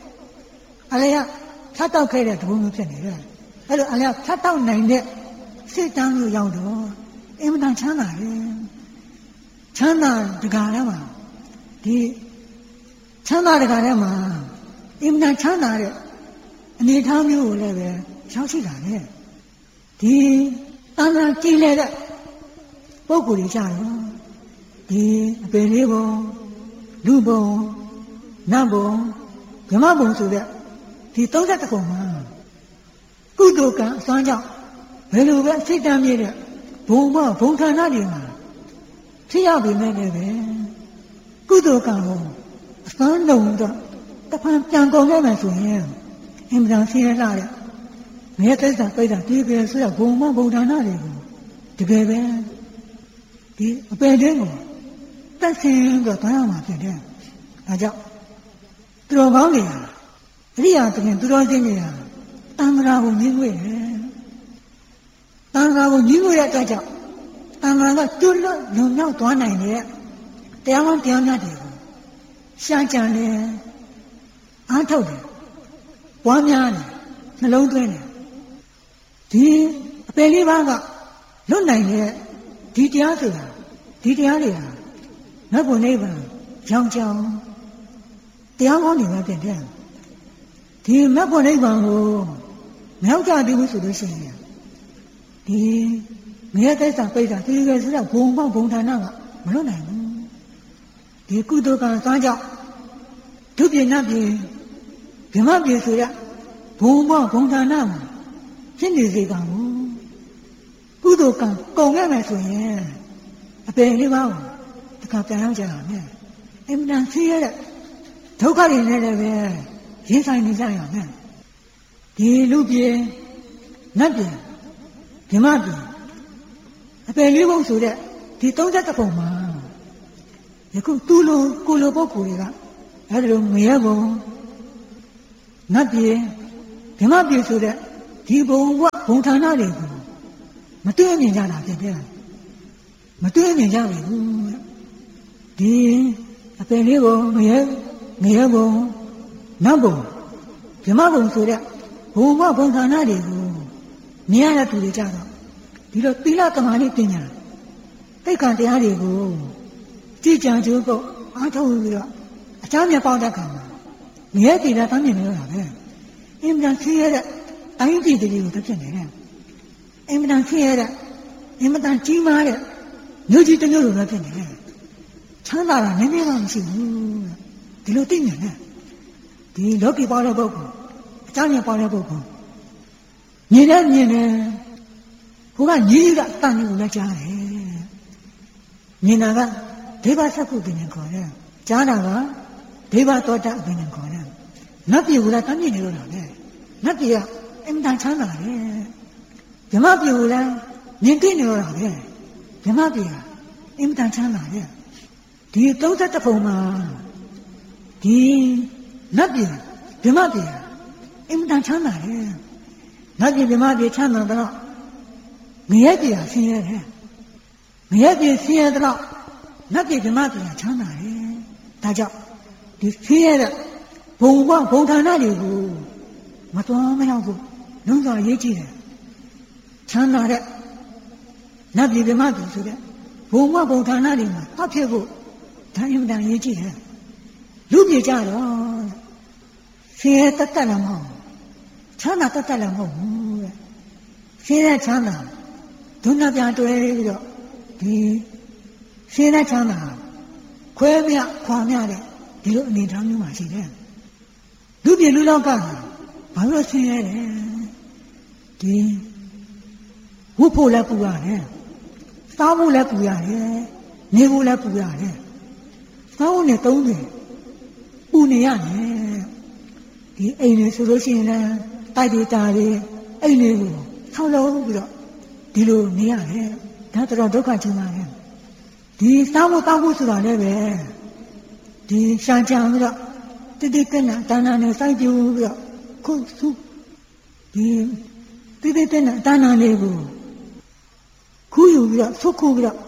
တဲ့သဘောမျိုးဖြစ်နေတယ်အဲ့လိုအလျားဖြတ်တော့နိုင်တဲ့စိတ်တမ်းလို့ရောက်တော့အင်မတန်ချမ်းသာတယ်ချမ်းသာတကားထဲမှာဒီချမ်းသာတကားထဲမှာအင်မတန်ချမ်းသာတဲ့အနေအထားမျိုးကိုလည်းပဲရောက်ရှိတာလေဒီတန်ခါကြည်လဲတဲ့ပုဂ္ဂိုလ်တွေကြတော့ဒီအပင်လေးဘုံလူဘုံနတ်ဘုံဓမ္မဘုံဆိုတဲ့ဒီ31ခုမှာကုသိုလ်ကံအစွမ်းကြောင့်ဘယ်လိုပဲစိတ်တမ်းမြင့်တဲ့ဘုံဌာနတွေမှာဖြစ်ရပြီမဲ့လည်းပဲကုသိုလ်ကံကိုအစွမ်းလုံးတော့တဖန်ပြန်ကုန်ခဲ့မှဆိုရင်အင်မတန်ဆင်းရဲလာတဲ့မြေသစ္စာပိဋကတည်ကြဆိုရဘုံဌာနတွေကိုတကယ်ပဲဒီအပယ်တင်းကိုတက်ဆင်းတော့သွားရမှာဖြစ်တယ်ဒါကြောင့်သူတော်ကောင်းတွေဟာအရိယာသခင်သူတော်စင်တွေဟာတန်ခါကိုညှိငွေ့တယ်တန်ခါကိုညှိငွေ့တဲ့အတွက်ကြောင့်တန်ခါကကျွတ်လွတ်လုံမြောက်သွားနိုင်တဲ့တရားကောင်းတရားမြတ်တွေကိုရှားကြံတယ်အားထုတ်တယ်ပွားများတယ်နှလုံးသွင်းတယ်ဒီအပယ်လေးပါးကလွတ်နိုင်တဲ့ဒီတရားဆိုတာဒီတရားတွေဟာနောက်ဘုံနိဗ္ဗာန်ကြောင်းကြောင်းတရားကောင်းတွေပဲဖြစ်တယ်ဒီမက်ဖို့နိဗ္ဗာန်ကိုမရောက်ကြသေးဘူးဆိုလို့ရှိရင်ဒီမြေသစ္စာပိဋကတည်ကြဆိုတော့ဘုံဌာနကမလွတ်နိုင်ဘူးဒီကုသိုလ်ကံစွမ်းကြောင့်ဒုပြနတ်ပြည်ဗြဟ္မပြည်ဆိုရဘုံဌာနမှာဖြစ်နေစေကံကိုကုသိုလ်ကံကုန်ခဲ့မယ်ဆိုရင်အပင်လေးပါးကိုတခါပြန်ရောက်ကြရမယ်အင်မတန်ဆင်းရဲတဲ့ဒုက္ခတွေနဲ့လည်းပဲရင်ဆိုင်နေကြရမယ်ဒီလူပြေနတ်ပြေဗြဟ္မပြေအပယ်လေးဘုံဆိုတဲ့ဒီ31ပုံမှာယခုသူ့လိုကိုလိုပုဂ္ဂိုလ်တွေကအဲဒီလိုငရဲဘုံနတ်ပြေဗြဟ္မပြေဆိုတဲ့ဒီဘုံဌာနတွေကိုမတွေ့မြင်ကြတာဖြစ်တယ်မတွေ့မြင်ကြဘူးဒီအပယ်လေးဘုံငရဲဘုံနတ်ဘုံဗြဟ္မဘုံဆိုတဲ့ဘုံဌာနတွေကိုမြင်ရတဲ့သူတွေကြတော့ဒီလိုသီလသမာဓိပညာသိက္ခာတရားတွေကိုကြည်ကြံကြိုးဖို့အားထုတ်ပြီးတော့အချမ်းမြတ်ပေါက်တဲ့ကံမှာမြဲတည်တာတမ်းမြင်လို့ရပဲအင်မတန်ဆင်းရဲတဲ့တိုင်းပြည်တွေကိုတစ်ဖြစ်နေတယ်အင်မတန်ဆင်းရဲတဲ့အင်မတန်ကြီးမားတဲ့မြို့ကြီးတစ်မြို့လိုပဲဖြစ်နေတယ်ချမ်းသာတာနည်းနည်းမှမရှိဘူးဒီလိုသိမြင်တယ်ဒီလောကီပေါက်တဲ့ပုဂ္ဂိုလ်အချမ်းမြတ်ပေါက်တဲ့ပုဂ္ဂိုလ်မြင်တယ်ဟိုကညီးကတန်ကိုလည်းကြားတယ်မြင်တာကဒေဝစက္ခုပင်နဲ့ခေါ်တယ်ကြားတာကဒေဝသောတာပင်နဲ့ခေါ်တယ်နတ်ပြည်ကလည်းတမ်းမြင်နေလို့တာပဲနတ်ပြည်ကအင်မတန်ချမ်းသာတယ်ဗြဟ္မပြည်ကလည်းမြင်သိနေလို့တာပဲဗြဟ္မပြည်ကအင်မတန်ချမ်းသာတယ်ဒီ31ပုံမှာဒီနတ်ပြည်ဗြဟ္မပြည်အင်မတန်ချမ်းသာတယ်နတ်ပြည်ဗြဟ္မပြည်ချမ်းသာတော့ငရဲပြည်ဆင်းရဲတယ်ငရဲပြည်ဆင်းရဲတော့နတ်ပြည်ဗြဟ္မပြည်ချမ်းသာတယ်ဒါကြောင့်ဒီဆင်းရဲတဲ့ဘုံဌာနတွေကိုမတော်မရောက်ဘူးလုံးစွာရေးကြည့်တယ်ချမ်းသာတဲ့နတ်ပြည်ဗြဟ္မပြည်ဆိုတဲ့ဘုံဌာနတွေမှာအဖြစ်ဖို့ဒါအင်မတန်ရေးကြည့်တယ်လူပြည်ကြတော့ဆင်းရဲတတ်လည်းမဟုတ်ချမ်းသာတတ်လည်းမဟုတ်ဘူးတဲ့ဆင်းရဲချမ်းသာဒုက္ခပြန်တွဲပြီးတော့ဒီဆင်းရဲချမ်းသာခွဲမြခွာမြတဲ့ဒီလိုအနေထားမျိုးမှရှိတယ်လူပြည်လူလောကဘာလို့ဆင်းရဲတယ်ဒီဝတ်ဖို့လည်းပူရတယ်စားဖို့လည်းပူရတယ်နေဘူးလည်းပူရတယ်စောင်းနဲ့သုံးတယ်ပူနေရတယ်ဒီအိမ်လေးဆိုလို့ရှိရင်လည်းတိုက်တွေတာတွေအိမ်လေးကိုဆောက်လုပ်ပြီးတော့ဒီလိုနေရတယ်ဒါတော့ဒုက္ခကြီးပါလေဒီစားဖို့တောက်ဖို့ဆိုတာလည်းပဲဒီရှာကြံပြီးတော့တိတိကနတဏ္ဍာနဲ့စိုက်ပြူပြီးတော့ခုစုဒီတိတိကနတဏ္ဍာလေးကိုခုယူပြီးတော့ဆုတ်ခုပြီးတော့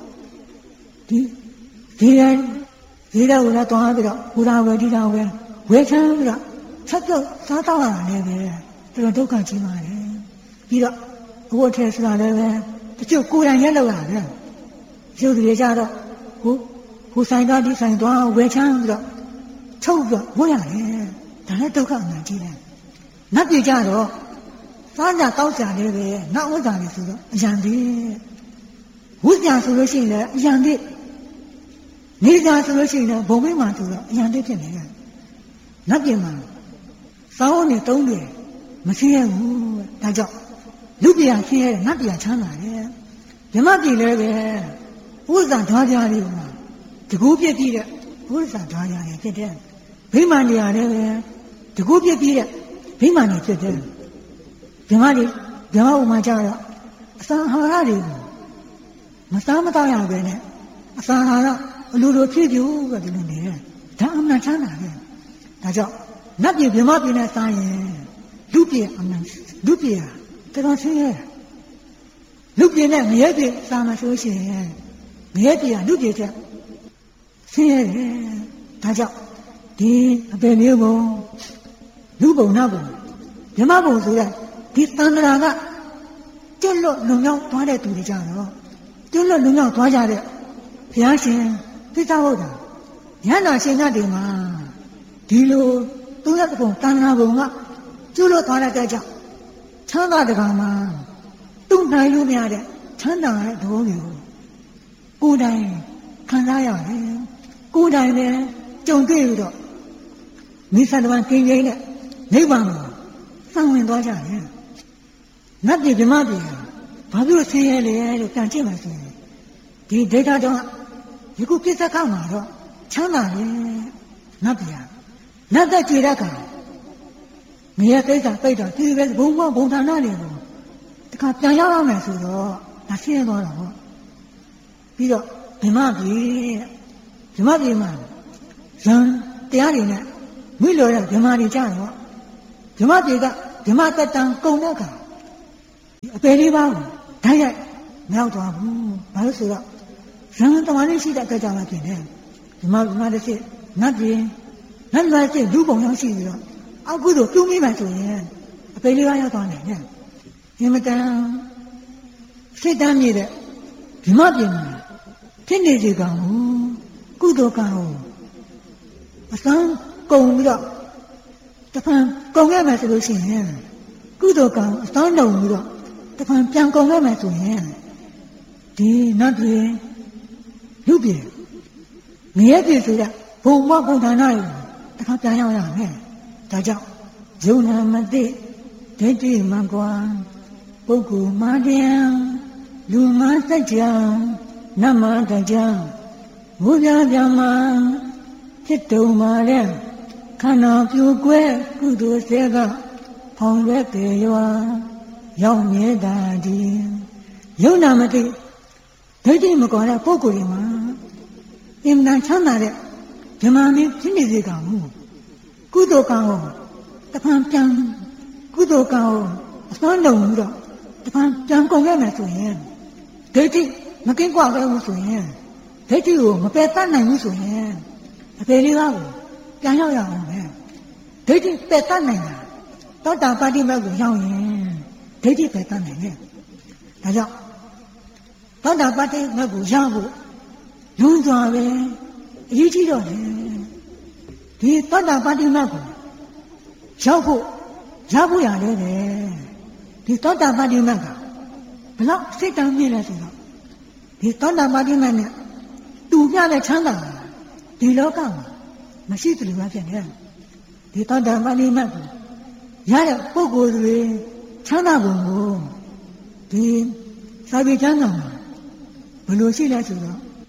ဒီရန်ဒီတော့လည်းတွားပြီးတော့ဘုရားဝယ်ဒီတော်ဝယ်ဝယ်ချမ်းပြီးတော့ဆက်တော့စားတော့ရတယ်ပဲတော်ဒုက္ခကြီးပါလေပြီးတော့ဘုရားထဲဆိုတာလည်းပဲတချို့ကိုယ်တိုင်ရက်လောက်ရတယ်ရုပ်တွေကြတော့ဟိုဆိုင်တော့ဒီဆိုင်တော့ဝယ်ချမ်းပြီးတော့ချုပ်ပြီးတော့ဝယ်ရတယ်ဒါလည်းဒုက္ခအမှန်ကြီးတယ်နတ်ပြည်ကြတော့စားကြတောက်ကြလည်းပဲနောက်ဥစ္စာတွေဆိုတော့အရန်သေးဝိဇ္ဇာဆိုလို့ရှိရင်လည်းအရန်သေးနေကြဆိုလို့ရှိရင်လည်းဘုံမိမှဆိုတော့အရန်သေးဖြစ်နေတယ်နတ်ပြည်မှာစောင်းနဲ့တုံးတွေမဆင်းရဘူးဒါကြောင့်လူပြည်ဆင်းရဲနတ်ပြည်ချမ်းသာတယ်ဓမ္မပြည်လည်းပဲဝိဇ္ဇာဓာကြလေးမှာတကူပြည့်ပြည့်တဲ့ဝိဇ္ဇာဓာကြလေးဖြစ်တယ်ဗိမာန်တရားလည်းပဲတကူပြည့်ပြည့်တဲ့ဗိမာန်တွေဖြစ်တယ်ဓမ္မဥမာကြတော့အစာအာဟာရတွေကိုမစားမတော့ရပဲနဲ့အစာအာဟာရအလိုလိုဖြစ်ပြူပဲဒီလိုနေတယ်ဒါအမှန်ချမ်းသာတယ်ဒါကြောင့်နတ်ပြည်ဗြဟ္မပြည်နဲ့စားရင်လူပြည်အမှန်လူပြည်ဟာတော်ဆင်းရဲလူပြည်နဲ့ငရဲပြည်စားမှဆိုရှင်ငရဲပြည်ကလူပြည်ချက်ဆင်းရဲတယ်ဒါကြောင့်ဒီအပေမျိုးဘုံလူဘုံနတ်ဘုံဗြဟ္မဘုံဆိုတဲ့ဒီသန္တရာကကျွတ်လွတ်လုံရောက်သွားတဲ့သူတွေကြတော့ကျွတ်လွတ်လုံရောက်သွားကြတဲ့ဘုရားရှင်သစ္စာဝုဒ္ဓဉာဏ်တော်ရှင်ကဒီမှာဒီလိုသူရဲ့ဘုံသန္တရာဘုံကကျွတ်လွတ်သွားတဲ့ကြောင့်ချမ်းသာတကမှာသူ့နိုင်လို့မရတဲ့ချမ်းသာတဲ့သဘောမျိုးကိုယ်တိုင်ခံစားရတယ်ကိုယ်တိုင်လည်းကြုံတွေ့ပြီးတော့မိစ္ဆာတမန်ကင်းကျင်းတဲ့နိဗ္ဗာန်ကိုစံဝင်သွားကြတယ်နတ်ပြည်ဗြဟ္မပြည်ဘာဖြစ်လို့ဆင်းရဲလဲလို့ပြန်ကြည့်မှဆိုရင်ဒီဒိဋ္ဌတော်ဒီခုပြစ္ဆကမှာတော့ချမ်းသာတယ်နတ်ပြည်နတ်သက်ကြွေတဲ့အခါမရကိစ္စပိတ်တော့ဒီပဲဘုံဘုံဌာနတွေကိုတခါပြန်ရောက်ရမယ်ဆိုတော့ဒါဆင်းရဲသွားတာပေါ့ပြီးတော့ဗြဟ္မပြည်မှာဇန်တရားတွေနဲ့မိလို့ရဗြဟ္မတွေကြတော့ဗြဟ္မပြည်ကဗြဟ္မတတံကုံတဲ့အခါအပေလေးပါးကိုဓာတ်ရိုက်မရောက်သွားဘူးဘာလို့ဆိုတော့ဇန်တမားလေးရှိတဲ့အတွက်ကြောင့်လည်းဖြစ်တယ်ဗြဟ္မတစ်စစ်နတ်ပြည်စစ်လူပုံရောက်ရှိပြီးတော့အောက်ကုသိုလ်ပြုမိမှဆိုရင်အပေလေးပါးရောက်သွားနိုင်တယ်ဒီမတန်စိတ်တမ်းမြည်တဲ့ဗြဟ္မပြည်မှာဖြစ်နေစေကောင်ကုသိုလ်ကံကိုအစမ်းကုန်ပြီးတော့တဖန်ကုန်ရမယ်ဆိုလို့ရှိရင်ကုသိုလ်ကံအစမ်းလုံးပြီးတော့တဖန်ပြန်ကုန်ရမယ်ဆိုရင်ဒီနတ်ပြည်လူပြည်ငရဲပြည်ဆိုတဲ့ဘုံဘုံဌာနတွေတခါပြန်ရောက်ရမယ်ဒါကြောင့်ယုံနာမသိဒိဋ္ဌိမှန်ကွာပုဂ္ဂိုလ်မာတရားလူမစัจ जा နတ်မတရားဘုရားပြမဖြစ်တုံမာတဲ့ခန္ဓာပြိုကွဲကုသိုလ်စေကဖောင်ရွက်ပေရွာရောက်မြဲတာဒီယုံနာမသိဒိဋ္ဌိမကွာတဲ့ပုဂ္ဂိုလ်တွေမှာအင်မတန်ချမ်းသာတဲ့ဗြဟ္မာမင်းဖြစ်နေစေကောင်မူကုသိုလ်ကံကိုတဖန်ပြန်ကုသိုလ်ကံကိုအစွမ်းလုံးပြီးတော့တဖန်ပြန်ကုန်ရမယ်ဆိုရင်ဒိဋ္ဌိမကင်းကွာခဲ့ဘူးဆိုရင်ဒိဋ္ဌိကိုမပယ်တတ်နိုင်ဘူးဆိုရင်အပေလေးပါးကိုပြန်ရောက်ရအောင်ပဲဒိဋ္ဌိပယ်တတ်နိုင်တာသောတာပတိမတ်ကိုရောက်ရင်ဒိဋ္ဌိပယ်တတ်နိုင်တယ်ဒါကြောင့်သောတာပတိမတ်ကိုရောက်ဖို့လုံစွာပဲအရေးကြီးတော့တယ်ဒီသောတာပတိမတ်ကိုရောက်ဖို့ရတယ်ပဲဒီသောတာပတိမတ်ကဘလောက်စိတ်တမ်းမြင့်လဲဆိုတော့ဒီသောတာပတိမတ်နဲ့တူပြတဲ့ချမ်းသာဒီလောကမှာမရှိသလိုပဲဖြစ်နေတယ်ဒီသောတာပတိမတ်ကိုရတဲ့ပုဂ္ဂိုလ်တွေချမ်းသာပုံကိုဒီစာပေကျမ်းစာမှာဘယ်လိုရှိလဲဆိုတော့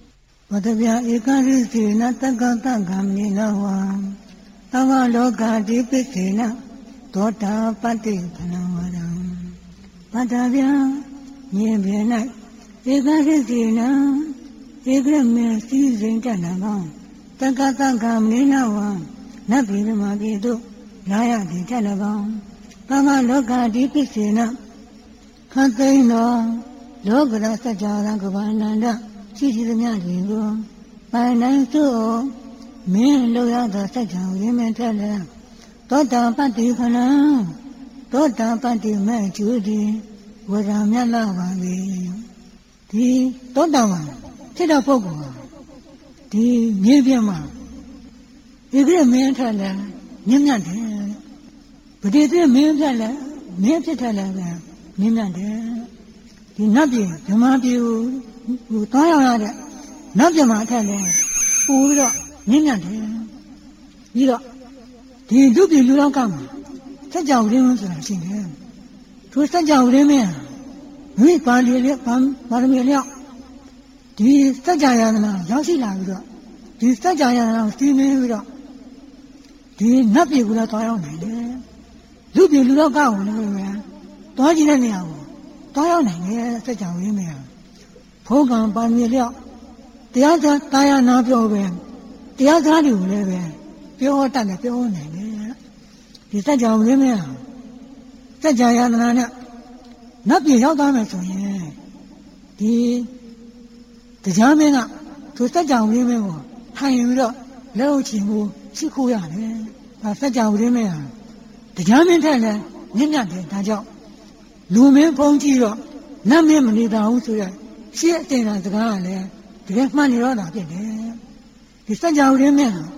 ဝတ္တဗျာဧကရိစေနတက္ကတကမေနဝံသဝလောကတိပိစေနသောတာပတ္တိဖလံဝရံဝတ္တဗျာမြေပြင်၌ဧကရိစေနဧကရမေစီစဉ်တဏ္ဍံတက္ကတကမေနဝံနတ်ပြည်မှာပြည်သို့လာရသည်တဏ္ဍံသဝလောကတိပိစေနခတ်သိမ်းသောလောကရစัจ java ကဘာနန္ဒရှိရှိသမျှတွေကိုပိုင်နိုင်သို့မင်းလောက်ရသောစัจ java ရင်းမဲ့ထက်လဲသောတာပတ္တိဖလံသောတာပတ္တိမဲ့ကျူသည်ဝရမြတ်လာပါလေဒီသောတာပန်ဖြစ်တဲ့ပုဂ္ဂိုလ်ဟာဒီမြေပြင်မှာဒီကမင်းထက်လဲမြင့်မြတ်တယ်ပတိတိမင်းထက်လဲမင်းဖြစ်ထက်လဲပဲမြင့်မြတ်တယ်ဒီနတ်ပြည်ဓမ္မပြည်ကိုတောင်းရတဲ့နတ်ပြည်မှာအထက်လဲပို့ပြီးတော့မြင့်မြတ်တယ်ပြီးတော့ဒီလူပြည်လူလောကမှာစัจ java ရင်းဆိုတာရှိတယ်သူစัจ java ရင်းမင်းမိပါဠိလေးပါရမီလျောက်ဒီစัจ java ယန္တနာရောက်ရှိလာပြီးတော့ဒီစัจ java ယန္တနာကိုစီးမင်းပြီးတော့ဒီနတ်ပြည်ကိုလည်းတောင်းရောက်နိုင်တယ်လူပြည်လူလောကကိုလည်းပဲတောင်းကြည့်တဲ့နေရာကိုတောင်းရောက်နိုင်တယ်စัจ java ရင်းမင်းဖုံးကံပါရမီလျောက်တရားစကားရနာပြောပဲတရားစကားတွေကိုလည်းပဲပြောတတ်တယ်ပြောနိုင်တယ်ဒီစัจ java ရင်းမင်းစัจ java ယန္တနာနဲ့နတ်ပြည်ရောက်သွားမယ်ဆိုရင်ဒီတရားမင်းကသူစัจ java ရင်းမင်းကိုထိုင်ပြီးတော့လက်ဥချင်မှုရှိခိုးရတယ်ဒါစัจ java ရင်းမင်းဟာတရားမင်းထက်လည်းမြင့်မြတ်တယ်ဒါကြောင့်လူမင်းဖုံးကြည့်တော့နတ်မင်းမနေတာဘူးဆိုရရှင်းအတင်တာစကားကလည်းတကယ်မှန်နေတော့တာဖြစ်တယ်ဒီစัจ java ရင်းမင်းဟာ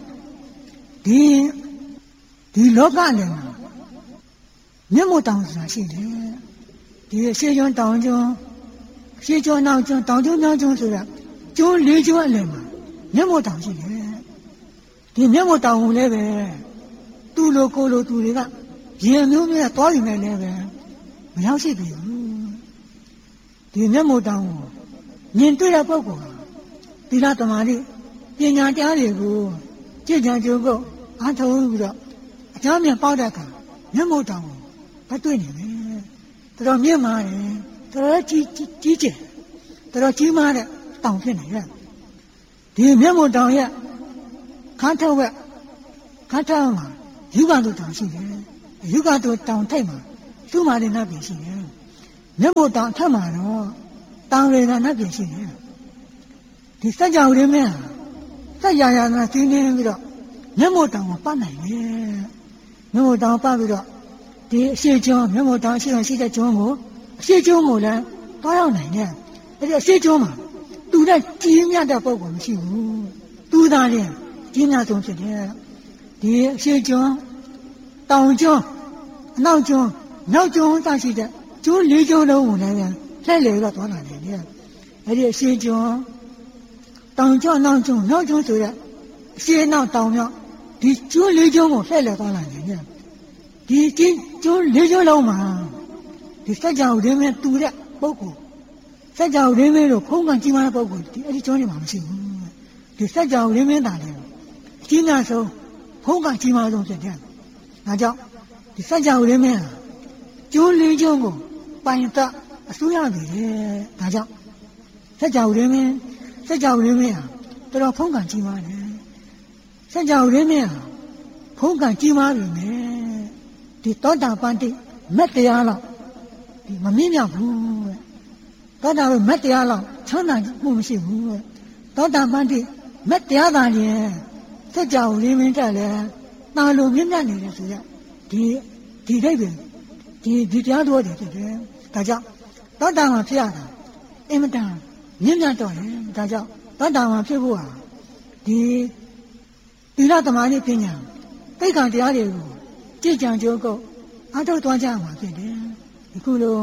ဒီလောကနဲ့မျက်မှောက်တောင်ဆိုတာရှိတယ်ဒီရှေးကျွန်းတောင်ကျွန်းရှေးကျွန်းနောက်ကျွန်းတောင်ကျွန်းနောက်ကျွန်းဆိုတာကျွန်း၄ကျွန်းအလယ်မှာမျက်မှောက်တောင်ရှိတယ်ဒီမျက်မှောက်တောင်ကိုလည်းပဲသူ့လိုကိုလိုသူတွေကရင်မျိုးမျိုးသွားယူနေလည်းပဲမရောက်ရှိပြီဒီမျက်မှောက်တောင်ကိုမြင်တွေ့တဲ့ပုဂ္ဂိုလ်ဟာသီလသမာဓိပညာတရားတွေကိုကြည်ကြံကြိုးကုပ်အားထုတ်ပြီးတော့အကြောင်းမြင်ပေါက်တဲ့အခါမျက်မှောက်တောင်ကိုမတွေ့နိုင်ဘူးတော်မြင့်မာတယ်တော်ကြီးကျယ်တော်ကြီးမားတဲ့တောင်ဖြစ်နေတယ်ဒီမျက်မှောက်တောင်ရဲ့ခန်းထောက်မှာယူကတုတောင်ရှိတယ်ယူကတုတောင်ထိပ်မှာသူ့မာရနတ်ပြည်ရှိတယ်မျက်မှောက်တောင်အထက်မှာတော့တောင်ရည်နတ်ပြည်ရှိတယ်ဒီစัจ java ရင်းမင်းစัจ java နာသိနေပြီးတော့မျက်မှောက်တောင်ကိုပတ်နိုင်တယ်မျက်မှောက်တောင်ပတ်ပြီးတော့ဒီအရှိကျွန်းမျက်မှောက်တောင်ရှိတဲ့ကျွန်းကိုအရှိကျွန်းကိုလည်းတောင်းရောက်နိုင်တယ်အဲဒီအရှိကျွန်းမှာသူနဲ့ကြီးမြတ်တဲ့ပုဂ္ဂိုလ်မရှိဘူးသူသာလည်းကြီးမြတ်ဆုံးဖြစ်တယ်ဒီအရှိကျွန်းတောင်ကျွန်းအနောက်ကျွန်းနောက်ကျွန်းသာရှိတဲ့ကျွန်း၄ကျွန်းလုံးကိုလည်းလှည့်လည်တော့သွားလာနိုင်တယ်အဲဒီအရှိကျွန်းတောင်ကျွန်းနောက်ကျွန်းဆိုတဲ့အရှိနောက်တောင်မြောက်ဒီကျွန်း၄ကျွန်းကိုလှည့်လည်သွားလာနိုင်တယ်ဒီကျွန်း၄ကျွန်းလုံးမှာဒီစัจ java ရင်းမင်းတူတဲ့ပုဂ္ဂိုလ်စัจ java ရင်းမင်းတို့ဖုံးကံကြီးမားတဲ့ပုဂ္ဂိုလ်ဒီအဲ့ဒီကျွန်းတွေမှာမရှိဘူးဒီစัจ java ရင်းမင်းတာလေအကြီးများဆုံးဖုံးကံကြီးမားဆုံးဖြစ်တယ်ဒါကြောင့်ဒီစัจ java ရင်းမင်းကျွန်း၄ကျွန်းကိုပိုင်တအစိုးရနေတယ်ဒါကြောင့်စัจ java ရင်းမင်းဟာတော်ဖုံးကံကြီးမားတယ်စัจ java ရင်းမင်းဟာဖုံးကံကြီးမားပြီမယ်ဒီသောတာပတ္တိမတ်တရားလောက်ဒီမမြင့်မြတ်ဘူးသောတာပန်မတ်တရားလောက်ချမ်းသာမှုမရှိဘူးသောတာပတ္တိမတ်တရားသာလျင်စัจ java ရင်းမင်းတက်လဲတာလိုမြင့်မြတ်နေတယ်ဆိုရဒီဒိဋ္ဌိဒီတရားတော်တွေဖြစ်တယ်ဒါကြောင့်သောတာပန်ဖြစ်ရတာအင်မတန်မြင့်မြတ်တော့တယ်ဒါကြောင့်သောတာပန်ဖြစ်ဖို့ဟာဒီသီလသမာဓိပညာသိက္ခာတရားတွေကိုကြည်ကြံကြိုးကုပ်အားထုတ်သွားကြမှာဖြစ်တယ်ဒီခုလို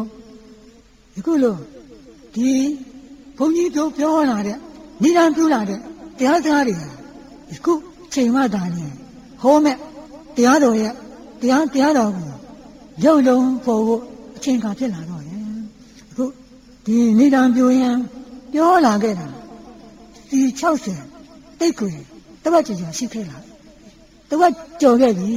ဒီဘုန်းကြီးတို့ပြောလာတဲ့နိဒာန်ပြုလာတဲ့တရားစကားတွေဒီခုချိန်မှသာနေဟောမဲ့တရားတော်ရဲ့တရားတော်ကိုရုပ်လုံးပေါ်ဖို့အချိန်ခါဖြစ်လာတော့တယ်အခုဒီနိဒာန်ပြုရင်ပြောလာခဲ့တာဒီ60တိတ်ကိုတပတ်ကျော်ရှိခဲ့လားတပတ်ကျော်ခဲ့ပြီ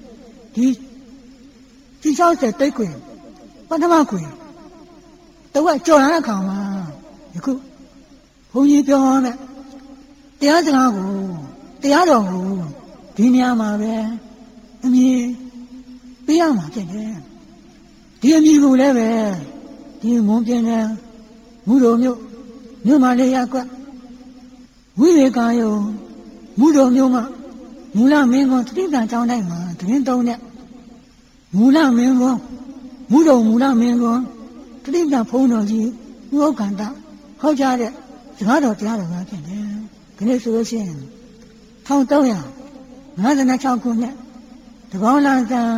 ဒီ60တိတ်ကိုပထမကိုတပတ်ကျော်လာတဲ့ခါမှာယခုဘုန်းကြီးပြောမယ်တရားစကားကိုတရားတော်ကိုဒီနေရာမှာပဲအမြင်ပေးရမှာဖြစ်တယ်ဒီအမြင်ကိုလည်းပဲဒီမွန်ပြင်းတဲ့မူတော်မြို့မလေးရပ်ကွက်ဝိဝေကာယုံမူတော်မြို့မှာမူလမင်းကွန်းတိပ္ပံကျောင်းတိုင်းမှာတွင်သုံးတဲ့မူလမင်းကွန်းမူတော်မူလမင်းကွန်းတိပ္ပံဘုန်းတော်ကြီးဥက္ကန္တဟောကြားတဲ့စကားတော်တရားတော်များဖြစ်တယ်ဒီနေ့ဆိုလို့ရှိရင်1356ခုနှစ်တပေါင်းလဆန်း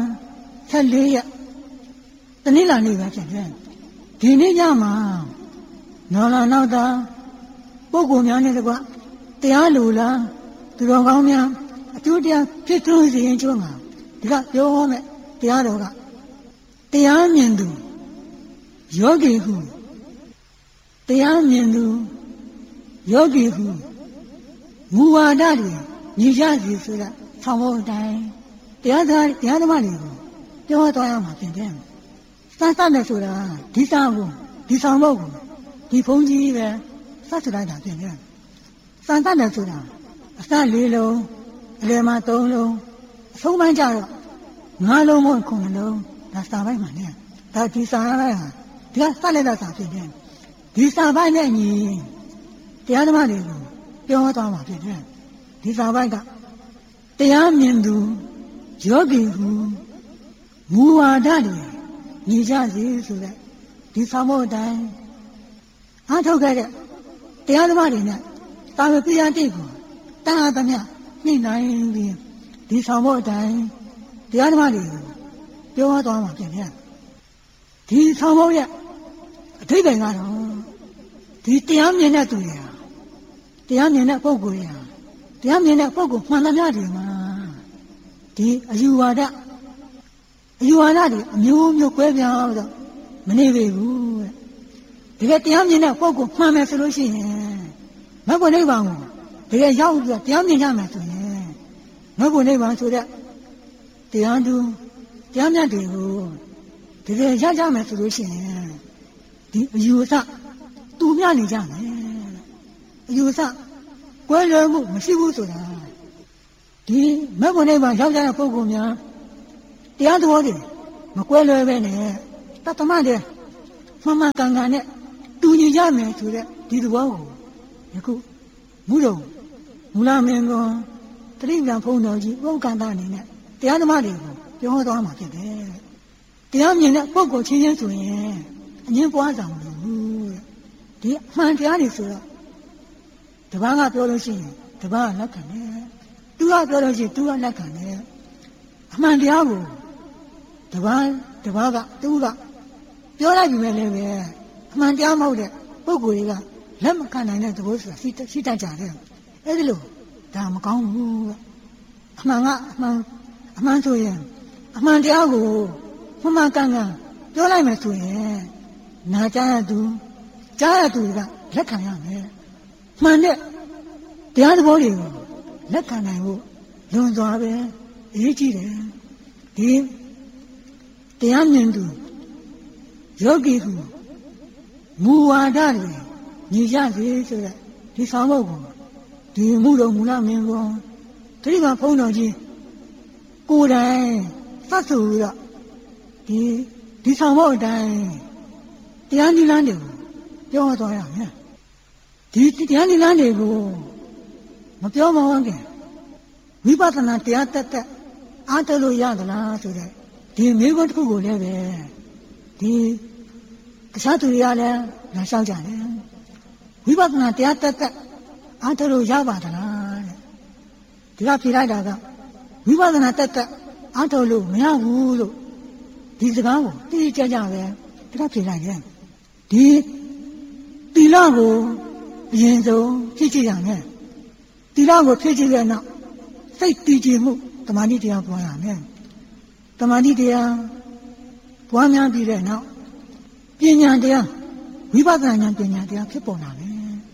14ရက်တနင်္လာနေ့ပဲဖြစ်တယ်ဒီနေ့ညမှာနော်လာနောက်တာပုဂ္ဂိုလ်များနဲ့တကွတရားလူလားသူတော်ကောင်းများအကျိုးတရားဖြစ်ထွန်းစေရင်ကျိုးမှာဒီကပြောဟောမယ်တရားတော်ကတရားမြင်သူယောဂီဟုတရားမြင်သူယောဂီဟုမူဝါဒတွေညီကြစီဆိုတာဆောင်းဖို့အတိုင်းတရားဓမ္မတွေကိုပြောသွားရမှာဖြစ်တယ်စသနဲ့ဆိုတာဒီဆောင်ဖို့ဒီဆောင်ဖို့ကိုဒီဘုန်းကြီးပဲစသလိုက်တာဖြစ်တယ်စသနဲ့ဆိုတာအစ4လုံးအလယ်မှာ3လုံးအဆုံးပိုင်းကျတော့5လုံးမို့9လုံးဒါစာပိုင်းမှာနဲ့ဒါဒီစာပိုင်းဟာဒီကစလိုက်တာစာဖြစ်တယ်ဒီစာပိုင်းနဲ့ညီတရားဓမ္မတွေကိုပြောသွားမှာဖြစ်တယ်ဒီစာပိုင်းကတရားမြင်သူယောဂီဟုမူဝါဒတွေညီကြစီဆိုတဲ့ဒီဆောင်ဖို့အတိုင်းအားထုတ်ခဲ့တဲ့တရားဓမ္မတွေနဲ့တာဝေပိယတိတ်ကိုတန်အားသမျှနှိမ့်နိုင်ပြီးဒီဆောင်ဖို့အတိုင်းတရားဓမ္မတွေကိုပြောသွားမှာဖြစ်တယ်ဒီဆောင်ဖို့ရဲ့အထိပ္ပယ်ကတော့ဒီတရားမြင်တဲ့သူတွေတရားမြင်တဲ့ပုဂ္ဂိုလ်တွေတရားမြင်တဲ့ပုဂ္ဂိုလ်မှန်သမျှတွေမှာဒီအယူဝါဒတွေအမျိုးမျိုးကွဲပြားတော့မနေပေဘူးတဲ့ဒီကတရားမြင်တဲ့ပုဂ္ဂိုလ်မှန်မယ်ဆိုလို့ရှိရင်မဂ္ဂနိဗ္ဗာန်ကိုဒီကရောက်ပြီးတရားမြင်ကြမယ်ဆိုရင်မဂ္ဂနိဗ္ဗာန်ဆိုတဲ့တရားသူတရားမြတ်တွေကိုဒီကရကြမယ်ဆိုလို့ရှိရင်ဒီအယူအဆတူမြနေကြမယ်အယူအဆကွဲလွဲမှုမရှိဘူးဆိုတာဒီမဂ္ဂနိဗ္ဗာန်ရောက်ကြတဲ့ပုဂ္ဂိုလ်များတရားတော်တွေမကွဲလွဲပဲနဲ့တသမတ်တဲ့မှန်မှန်ကန်ကန်နဲ့တူညီကြမယ်ဆိုတဲ့ဒီသဘောကိုယခုမူတော်မူလမင်းကွန်းတတိယဘုန်းတော်ကြီးဥက္ကန္တအနေနဲ့တရားဓမ္မတွေကိုပြောသွားမှာဖြစ်တယ်တရားမြင်တဲ့ပုဂ္ဂိုလ်ချင်းချင်းဆိုရင်အငြင်းပွားဆောင်လို့ဒီအမှန်တရားတွေဆိုတော့တပန်းကပြောလို့ရှိရင်တပန်းကလက်ခံတယ်သူကပြောလို့ရှိရင်သူကလက်ခံတယ်အမှန်တရားကိုတပန်းကသူကပြောလိုက်ပြီမဲ့လည်းပဲအမှန်တရားမဟုတ်တဲ့ပုဂ္ဂိုလ်တွေကလက်မခံနိုင်တဲ့သဘောဆိုတာရှိတတ်ကြတယ်အဲ့ဒီလိုဒါမကောင်းဘူးအမှန်ကအမှန်ဆိုရင်အမှန်တရားကိုမှန်ကန်ကန်ပြောလိုက်မယ်ဆိုရင်နာကြားရသူကြားရသူကလက်ခံရမယ်မှန်တဲ့တရားသဘောတွေကိုလက်ခံနိုင်ဖို့လွန်စွာပဲအရေးကြီးတယ်ဒီတရားမြင်သူယောဂီဟုမူဝါဒတွေညီကြစေဆိုတဲ့ဒီဆောင်ဖို့ကိုဒီမှုတော်မူလမင်းကွန်းတတိယဘုန်းတော်ကြီးကိုယ်တိုင်သတ်ဆိုပြီးတော့ဒီဆောင်ဖို့အတိုင်းတရားနိလန်းတွေကိုပြောသွားရမယ်ဒီတရားနိလန်းတွေကိုမပြောမဟုတ်ခင်ဝိပဿနာတရားတက်အားထုတ်လို့ရသလားဆိုတဲ့ဒီမိဘတစ်ခုကိုလည်းပဲဒီတခြားသူတွေကလည်းလာလျှောက်ကြတယ်ဝိပဿနာတရားတက်အားထုတ်လို့ရပါသလားတဲ့ဒီကဖြေလိုက်တာကဝိပဿနာတက်အားထုတ်လို့မရဘူးလို့ဒီစကားကိုတိတိကျကျပဲဒီကဖြေလိုက်တယ်ဒီသီလကိုအရင်ဆုံးဖြည့်ကြည့်ရမယ်သီလကိုဖြည့်ကြည့်တဲ့နောက်စိတ်တည်ကြည်မှုသမာဓိတရားပွားရမယ်သမာဓိတရားပွားများပြီးတဲ့နောက်ပညာတရားဝိပဿနာဉာဏ်ပညာတရားဖြစ်ပေါ်လာမယ်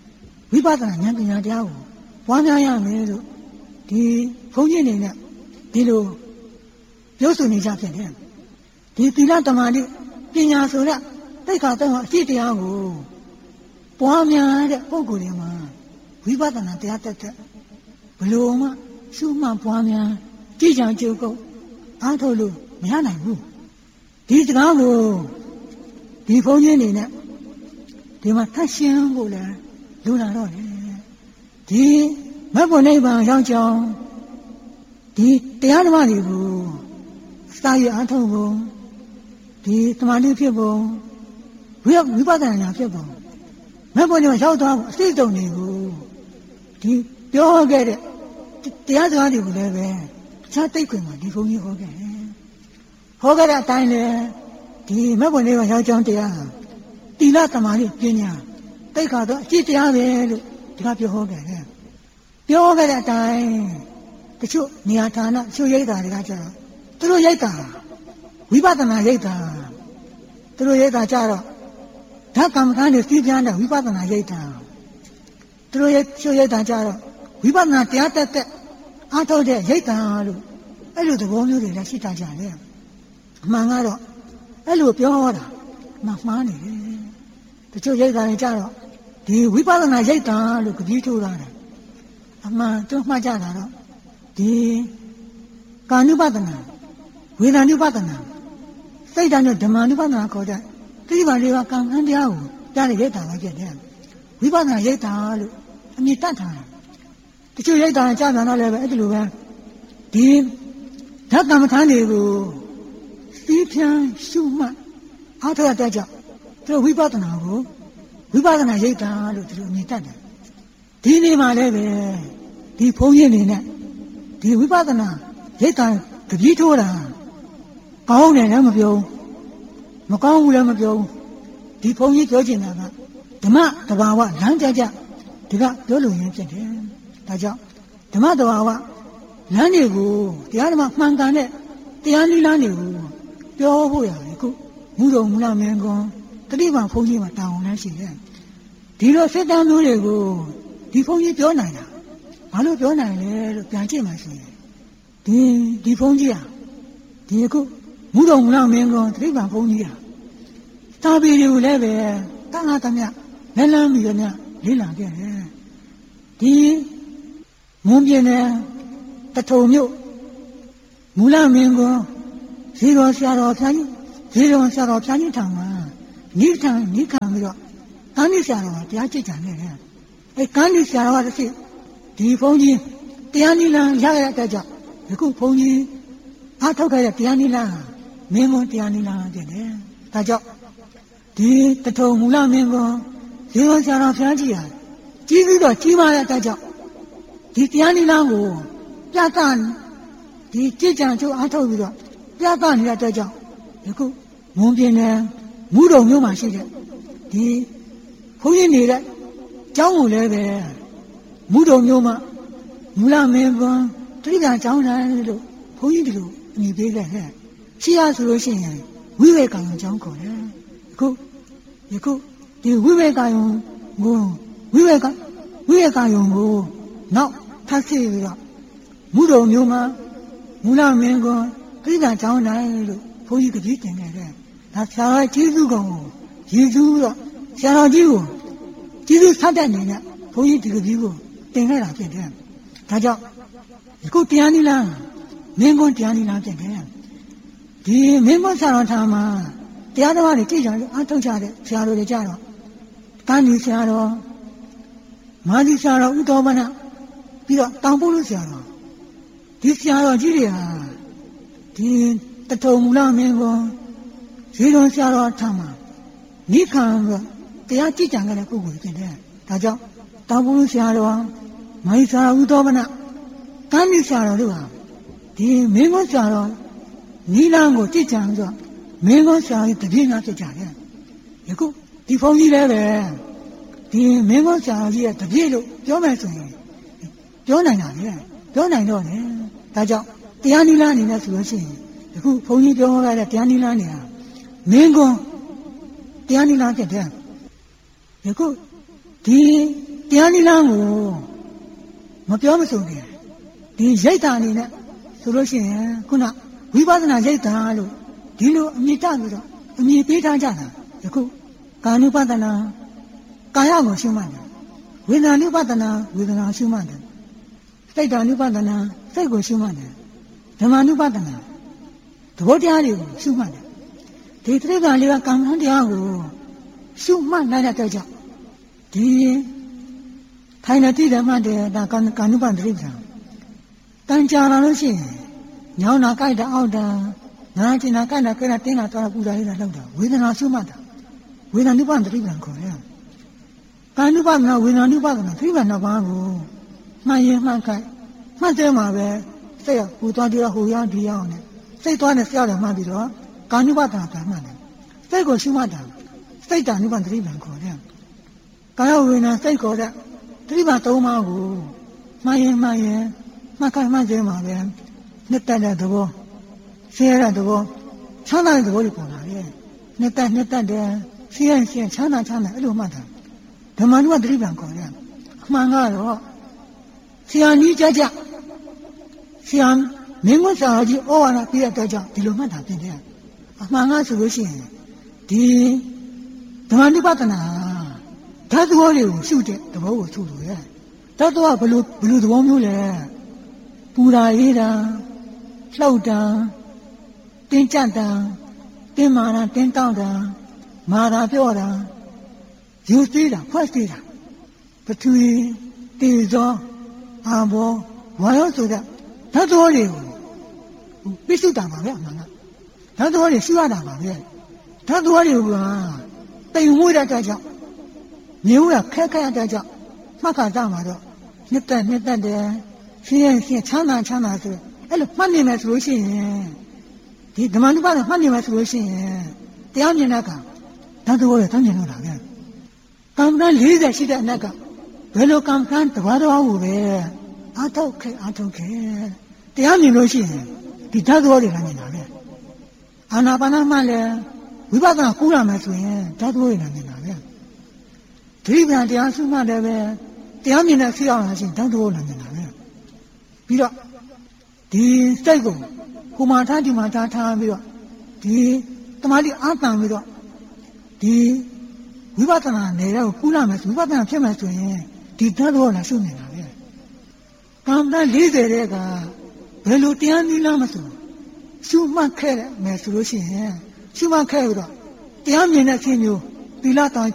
ဝိပဿနာဉာဏ်ပညာတရားကိုပွားများရမယ်လို့ဒီဘုန်းကြီးတွေနဲ့ဒီလိုပြောဆိုနေကြဖြစ်တယ်ဒီသီလသမာဓိပညာဆိုတဲ့သိက္ခာသုံးပါးအရှိတရားကိုပွားများတဲ့ပုဂ္ဂိုလ်တွေမှာဝိပဿနာတရားတက်တဲ့ဘလို့မှရှုမှတ်ပွားများကြည်ကြံကြုတ်ကုန်အားထုတ်လို့မရနိုင်ဘူးဒီစကားကိုဒီဘုန်းကြီးတွေနဲ့ဒီမှာသတ်ရှင်းဖို့လဲလူလာတော့တယ်ဒီမဘုံနိဗ္ဗာန်ရောက်ကြောင်းဒီတရားဓမ္မတွေကိုစာရအားထုတ်ဖို့ဒီသမာဓိဖြစ်ဖို့ဝိပဿနာဖြစ်ဖို့မဘုံကြောင့်ရောက်သွားဖို့အစိတ်တုံတွေကိုဒီပြောခဲ့တဲ့တရားစကားတွေကိုလည်းပဲအခြားတိတ်ခွင်မှာဒီဘုန်းကြီးဟောခဲ့တယ်ဟောခဲ့တဲ့အတိုင်းလေဒီမဘုံနိဗ္ဗာန်ရောက်ကြောင်းတရားသီလသမာဓိပညာသိက္ခာတော့အကျင့်တရားပဲလို့ဒီကပြောဟောခဲ့တယ်ပြောခဲ့တဲ့အတိုင်းတချို့နေရာဌာနချို့ရိပ်တာတွေကကြတော့သူတို့ရိပ်တာဝိပဿနာရိပ်တာသူတို့ရိပ်တာကြတော့ဓာတ်ကမ္မထာနဲ့စီးပြန်းတဲ့ဝိပဿနာရိပ်တာသူတို့ချို့ရိပ်တာကြတော့ဝိပဿနာတရားတက်တဲ့အားထုတ်တဲ့ရိပ်တာလို့အဲ့လိုသဘောမျိုးတွေလည်းရှိတာကြတယ်အမှန်ကတော့အဲ့လိုပြောဟောတာမှားနေတယ်တချို့ရိပ်တာတွေကြတော့ဒီဝိပဿနာရိပ်တာလို့ကြည့်ထိုးတာအမှန်တို့မှတ်ကြတာတော့ဒီကာနုပဒနာဝေဒာနုပဒနာစိတ်ဓာတ်နဲ့ဓမ္မနုပဒနာခေါ်တဲ့တိပ္ပံလေးပါးကံကံတရားကိုကြားရရိပ်တာပဲဖြစ်တယ်ဝိပဿနာရိပ်တာလို့အမြင်တတ်တာတချို့ရိပ်တာကြားပြန်တော့လည်းပဲအဲ့ဒီလိုပဲဒီဓာတ်ကမ္မထာတွေကိုစီးဖြန်းရှုမှတ်အားထုတ်တဲ့ကြောင့်သူဝိပဿနာကိုဝိပဿနာရိပ်တာလို့သူအမြင်တတ်တယ်ဒီနေ့မှလည်းပဲဒီဘုန်းကြီးနေနဲ့ဒီဝိပဿနာရိပ်တာတပည့်ထိုးတာကောင်းတယ်လည်းမပြောမကောင်းဘူးလည်းမပြောဒီဘုန်းကြီးပြောချင်တာကဓမ္မတဘာဝလမ်းကြကြဒီကပြောလို့ရင်းဖြစ်တယ်ဒါကြောင့်ဓမ္မတဘာဝလမ်းတွေကိုတရားဓမ္မမှန်ကန်တဲ့တရားနည်းလမ်းတွေကိုပြောဖို့ရတယ်ခုမူတော်မူလာမင်းကွန်တတိပံဘုန်းကြီးမှာတာဝန်လည်းရှိတယ်ဒီလိုစိတ်တမ်းမျိုးတွေကိုဒီဘုန်းကြီးပြောနိုင်တာဘာလို့ပြောနိုင်လဲလို့ပြန်ကြည့်မှရှိတယ်ဒီဘုန်းကြီးဟာဒီခုမူတော်မူလာမင်းကွန်တတိပံဘုန်းကြီးဟာသာပေတွေကိုလည်းပဲတန်ခါသမျှလက်လန်းပြီးတော့လေးလာခဲ့တယ်ဒီမွန်ပြင်းတဲ့တထုံမြို့မူလာမင်းကွန်ဇီတော်ဆရာတော်ဖျားကြီးဇီတော်ဆရာတော်ဖျားကြီးထောင်မှာနိခံပြီးတော့ကန်းဒီဆရာတော်ကတရားကြိတ်ကြံနေတယ်အဲကန်းဒီဆရာတော်ကတစ်ချက်ဒီဘုန်းကြီးတရားနိလန်းရခဲ့တဲ့ကြောင့်ဒီခုဘုန်းကြီးအားထုတ်ခဲ့တဲ့တရားနိလန်းမင်းကွန်တရားနိလန်းဖြစ်တယ်ဒါကြောင့်ဒီတထုံမူလမင်းကွန်ဇီတော်ဆရာတော်ဖျားကြီးဟာကြီးပြီးတော့ကြီးမားတဲ့ကြောင့်ဒီတရားနိလန်းကိုပြသဒီကြည်ကြံချိုးအားထုတ်ပြီးတော့ပြသနေတဲ့အတွက်ကြောင့်ဒီခုမွန်ပြင်းတဲ့မူတော်မျိုးမှာရှိတဲ့ဒီဘုန်းကြီးနေတဲ့ကျောင်းကိုလည်းပဲမူတော်မျိုးမှာမူလမင်းကွန်တတိယကျောင်းတိုင်းလို့ဘုန်းကြီးဒီလိုအမည်ပေးခဲ့တယ်ရှိရဆိုလို့ရှိရင်ဝိဝေကံကျောင်းခေါ်တယ်ယခုဒီဝိဝေကံကိုဝိဝေကံကိုနောက်ထပ်စီပြီးတော့မူတော်မျိုးမှာမူလမင်းကွန်တတိယကျောင်းတိုင်းလို့ဘုန်းကြီးကကြည့်တင်ခဲ့တယ်ဒါဆရာတော်ကျေးဇူးကောင်ကိုယေရှုတော့ဆရာတော်ကြီးကိုကျေးဇူးဆက်တဲ့အနေနဲ့ဘုန်းကြီးဒီကကြီးကိုတင်ခဲ့တာဖြစ်တယ်ဒါကြောင့်အခုတရားနိလန်းမင်းကွန်းတရားနိလန်းဖြစ်တယ်ဒီမင်းကွန်းဆရာတော်ထာမှာတရားတော်တွေကြည့်ကြလို့အားထုတ်ကြတဲ့ဆရာတော်တွေကြတော့ကန်းဒီဆရာတော်မာသီဆရာတော်ဥတော်မနပြီးတော့တောင်ပုလူဆရာတော်ဒီဆရာတော်ကြီးတွေဟာဒီတထုံမူလမင်းကွန်းဇီတော်ဆရာတော်ထာမှာနိခံကတရားကြည်ကြံခဲ့တဲ့ပုဂ္ဂိုလ်ဖြစ်တယ်ဒါကြောင့်တောင်ပုလူဆရာတော်မာသီဆရာတော်ဥတော်မနကန်းဒီဆရာတော်တို့ဟာဒီမင်းကွန်းဆရာတော်နိလန်းကိုကြည်ကြံဆိုတော့မင်းကွန်းဆရာကြီးတပြည့်များဖြစ်ကြတယ်ယခုဒီဘုန်းကြီးလည်းပဲဒီမင်းကွန်းဆရာကြီးရဲ့တပြည့်လို့ပြောမယ်ဆိုရင်ပြောနိုင်တာလေပြောနိုင်တော့တယ်ဒါကြောင့်တရားနိလန်းအနေနဲ့ဆိုလို့ရှိရင်ယခုဘုန်းကြီးပြောခဲ့တဲ့တရားနိလန်းနေဟာမင်းကွန်းတရားနိလန်းဖြစ်တယ်ယခုဒီတရားနိလန်းကိုမပြောမဆုံးတယ်ဒီရိတ်တာအနေနဲ့ဆိုလို့ရှိရင်ခုနဝိပဿနာရိတ်တာလို့ဒီလိုအမြင်တပြီးတော့အမြင်ပေးထားကြတာယခုကာနုပဒနာကာယကိုရှုမှတ်တယ်ဝေဒနာနုပဒနာဝေဒနာရှုမှတ်တယ်စိတ်ဓာနုပဒနာစိတ်ကိုရှုမှတ်တယ်ဓမ္မနုပဒနာသဘောတရားတွေကိုရှုမှတ်တယ်ဒီသတိပ္ပံလေးကကမ္မဋ္ဌာန်းတရားကိုရှုမှတ်နိုင်တဲ့ကြောင့်ဒီထိုင်နေတိဓမ္မတဲ့ဒါကာနုပသတိပ္ပံတန်ကြာလာလို့ရှိရင်ညောင်းတာကြိုက်တာအောက်တာနာကျင်တာကြိုက်တာကြိုက်တာတင်းတာသွားတာပူတာလေးတာလောက်တာဝေဒနာရှုမှတ်တာဝေဒနာနုပသတိပ္ပံခေါ်တယ်ကာနုပဒနာဝေဒနာနုပဒနာသတိပ္ပံနှစ်ပါးကိုမှန်ရင်မှန်ခိုက်မှတ်တယ်မှာပဲစိတ်ကဟိုသွားပြီးတော့ဟိုရောက်ဒီရောက်နဲ့စိတ်သွားနဲ့ကြောက်တယ်မှတ်ပြီးတော့ကာနုပဒနာကမှတ်တယ်စိတ်ကိုရှုမှတ်တာစိတ်တ ानु ပသတိပ္ပံခေါ်တယ်ကာယဝေဒနာစိတ်ခေါ်တဲ့သတိပ္ပံ၃ပါးကိုမှန်ရင်မှတ်ခိုက်မှတ်တယ်မှာပဲနှစ်တက်တဲ့သဘောဆင်းရဲတဲ့သဘောချမ်းသာတဲ့သဘောတွေပေါ်လာတယ်နှစ်တက်တယ်ဆင်းရဲချမ်းသာအဲ့လိုမှတ်တာဓမ္မ ानु ပသတိပ္ပံခေါ်တယ်အမှန်ကတော့ဆရာကြီးကြဆရာမင်းမဆရာကြီးဩဝါဒပြတဲ့အတွက်ကြောင့်ဒီလိုမှတ်တာဖြစ်တယ်အမှန်ကဆိုလို့ရှိရင်ဒီဓမ္မ ानु ပဒနာဓာတ်သဘောတွေကိုရှုတဲ့သဘောကိုရှုလို့ရဓာတ်သဘောကဘယ်လိုသဘောမျိုးလဲပူတာအေးတာလှုပ်တာတင်းကြပ်တာတင်းမာတာတင်းတောင့်တာမာတာပြောတာယူသေးတာဖွဲ့သေးတာပထဝီတေဇောအာဘောဝါယောဆိုတဲ့ဓာတ်သဘောတွေကိုပြစ်စုတာပါပဲအမှန်ကဓာတ်သဘောတွေရှုရတာပါပဲဓာတ်သဘောတွေကတိမ်မွေးတဲ့အတွက်ကြောင့်မြင်ဦးတာခက်ရတဲ့ကြောင့်မှတ်ခါကြမှာတော့နှစ်သက်တယ်ရှင်းချမ်းသာဆိုအဲ့လိုမှတ်နေမယ်ဆိုလို့ရှိရင်ဒီဓမ္မ ानु ပဒနာမှတ်နေမယ်ဆိုလို့ရှိရင်တရားမြင်တဲ့အခါဓာတ်သဘောတွေတန်းမြင်လို့တာပဲကံတန်း40ရှိတဲ့အနက်ကဘယ်လိုကံတန်းတဘာတော်ကိုပဲအာထုတ်ခဲ့တရားမြင်လို့ရှိရင်ဒီဓာတ်သဘောတွေလည်းမြင်တာပဲအာနာပါနမှလည်းဝိပဿနာကူးရမယ်ဆိုရင်ဓာတ်သဘောတွေလည်းမြင်တာပဲဒိဋ္ဌိတရားစုမှလည်းပဲတရားမြင်တဲ့ဖြစ်အောင်လာရှင်ဓာတ်သဘောလည်းမြင်တာပဲပြီးတော့ဒီစိတ်ကိုကိုမာထားဒီမှာထားပြီးတော့ဒီတမာတိအာတန်ပြီးတော့ဒီဝိပဿနာနယ်ကိုကူးလာမယ်ဝိပဿနာဖြစ်မယ်ဆိုရင်ဒီဓာတ်သဘောလည်းရှုနေတာပဲကံတန်း40တဲ့ကဘယ်လိုတရားနည်းလားမဆိုရှုမှတ်ခဲ့မယ်ဆိုလို့ရှိရင်ရှုမှတ်ခဲ့ပြီးတော့တရားမြင်တဲ့ခြင်းမျိုးသီလတောင်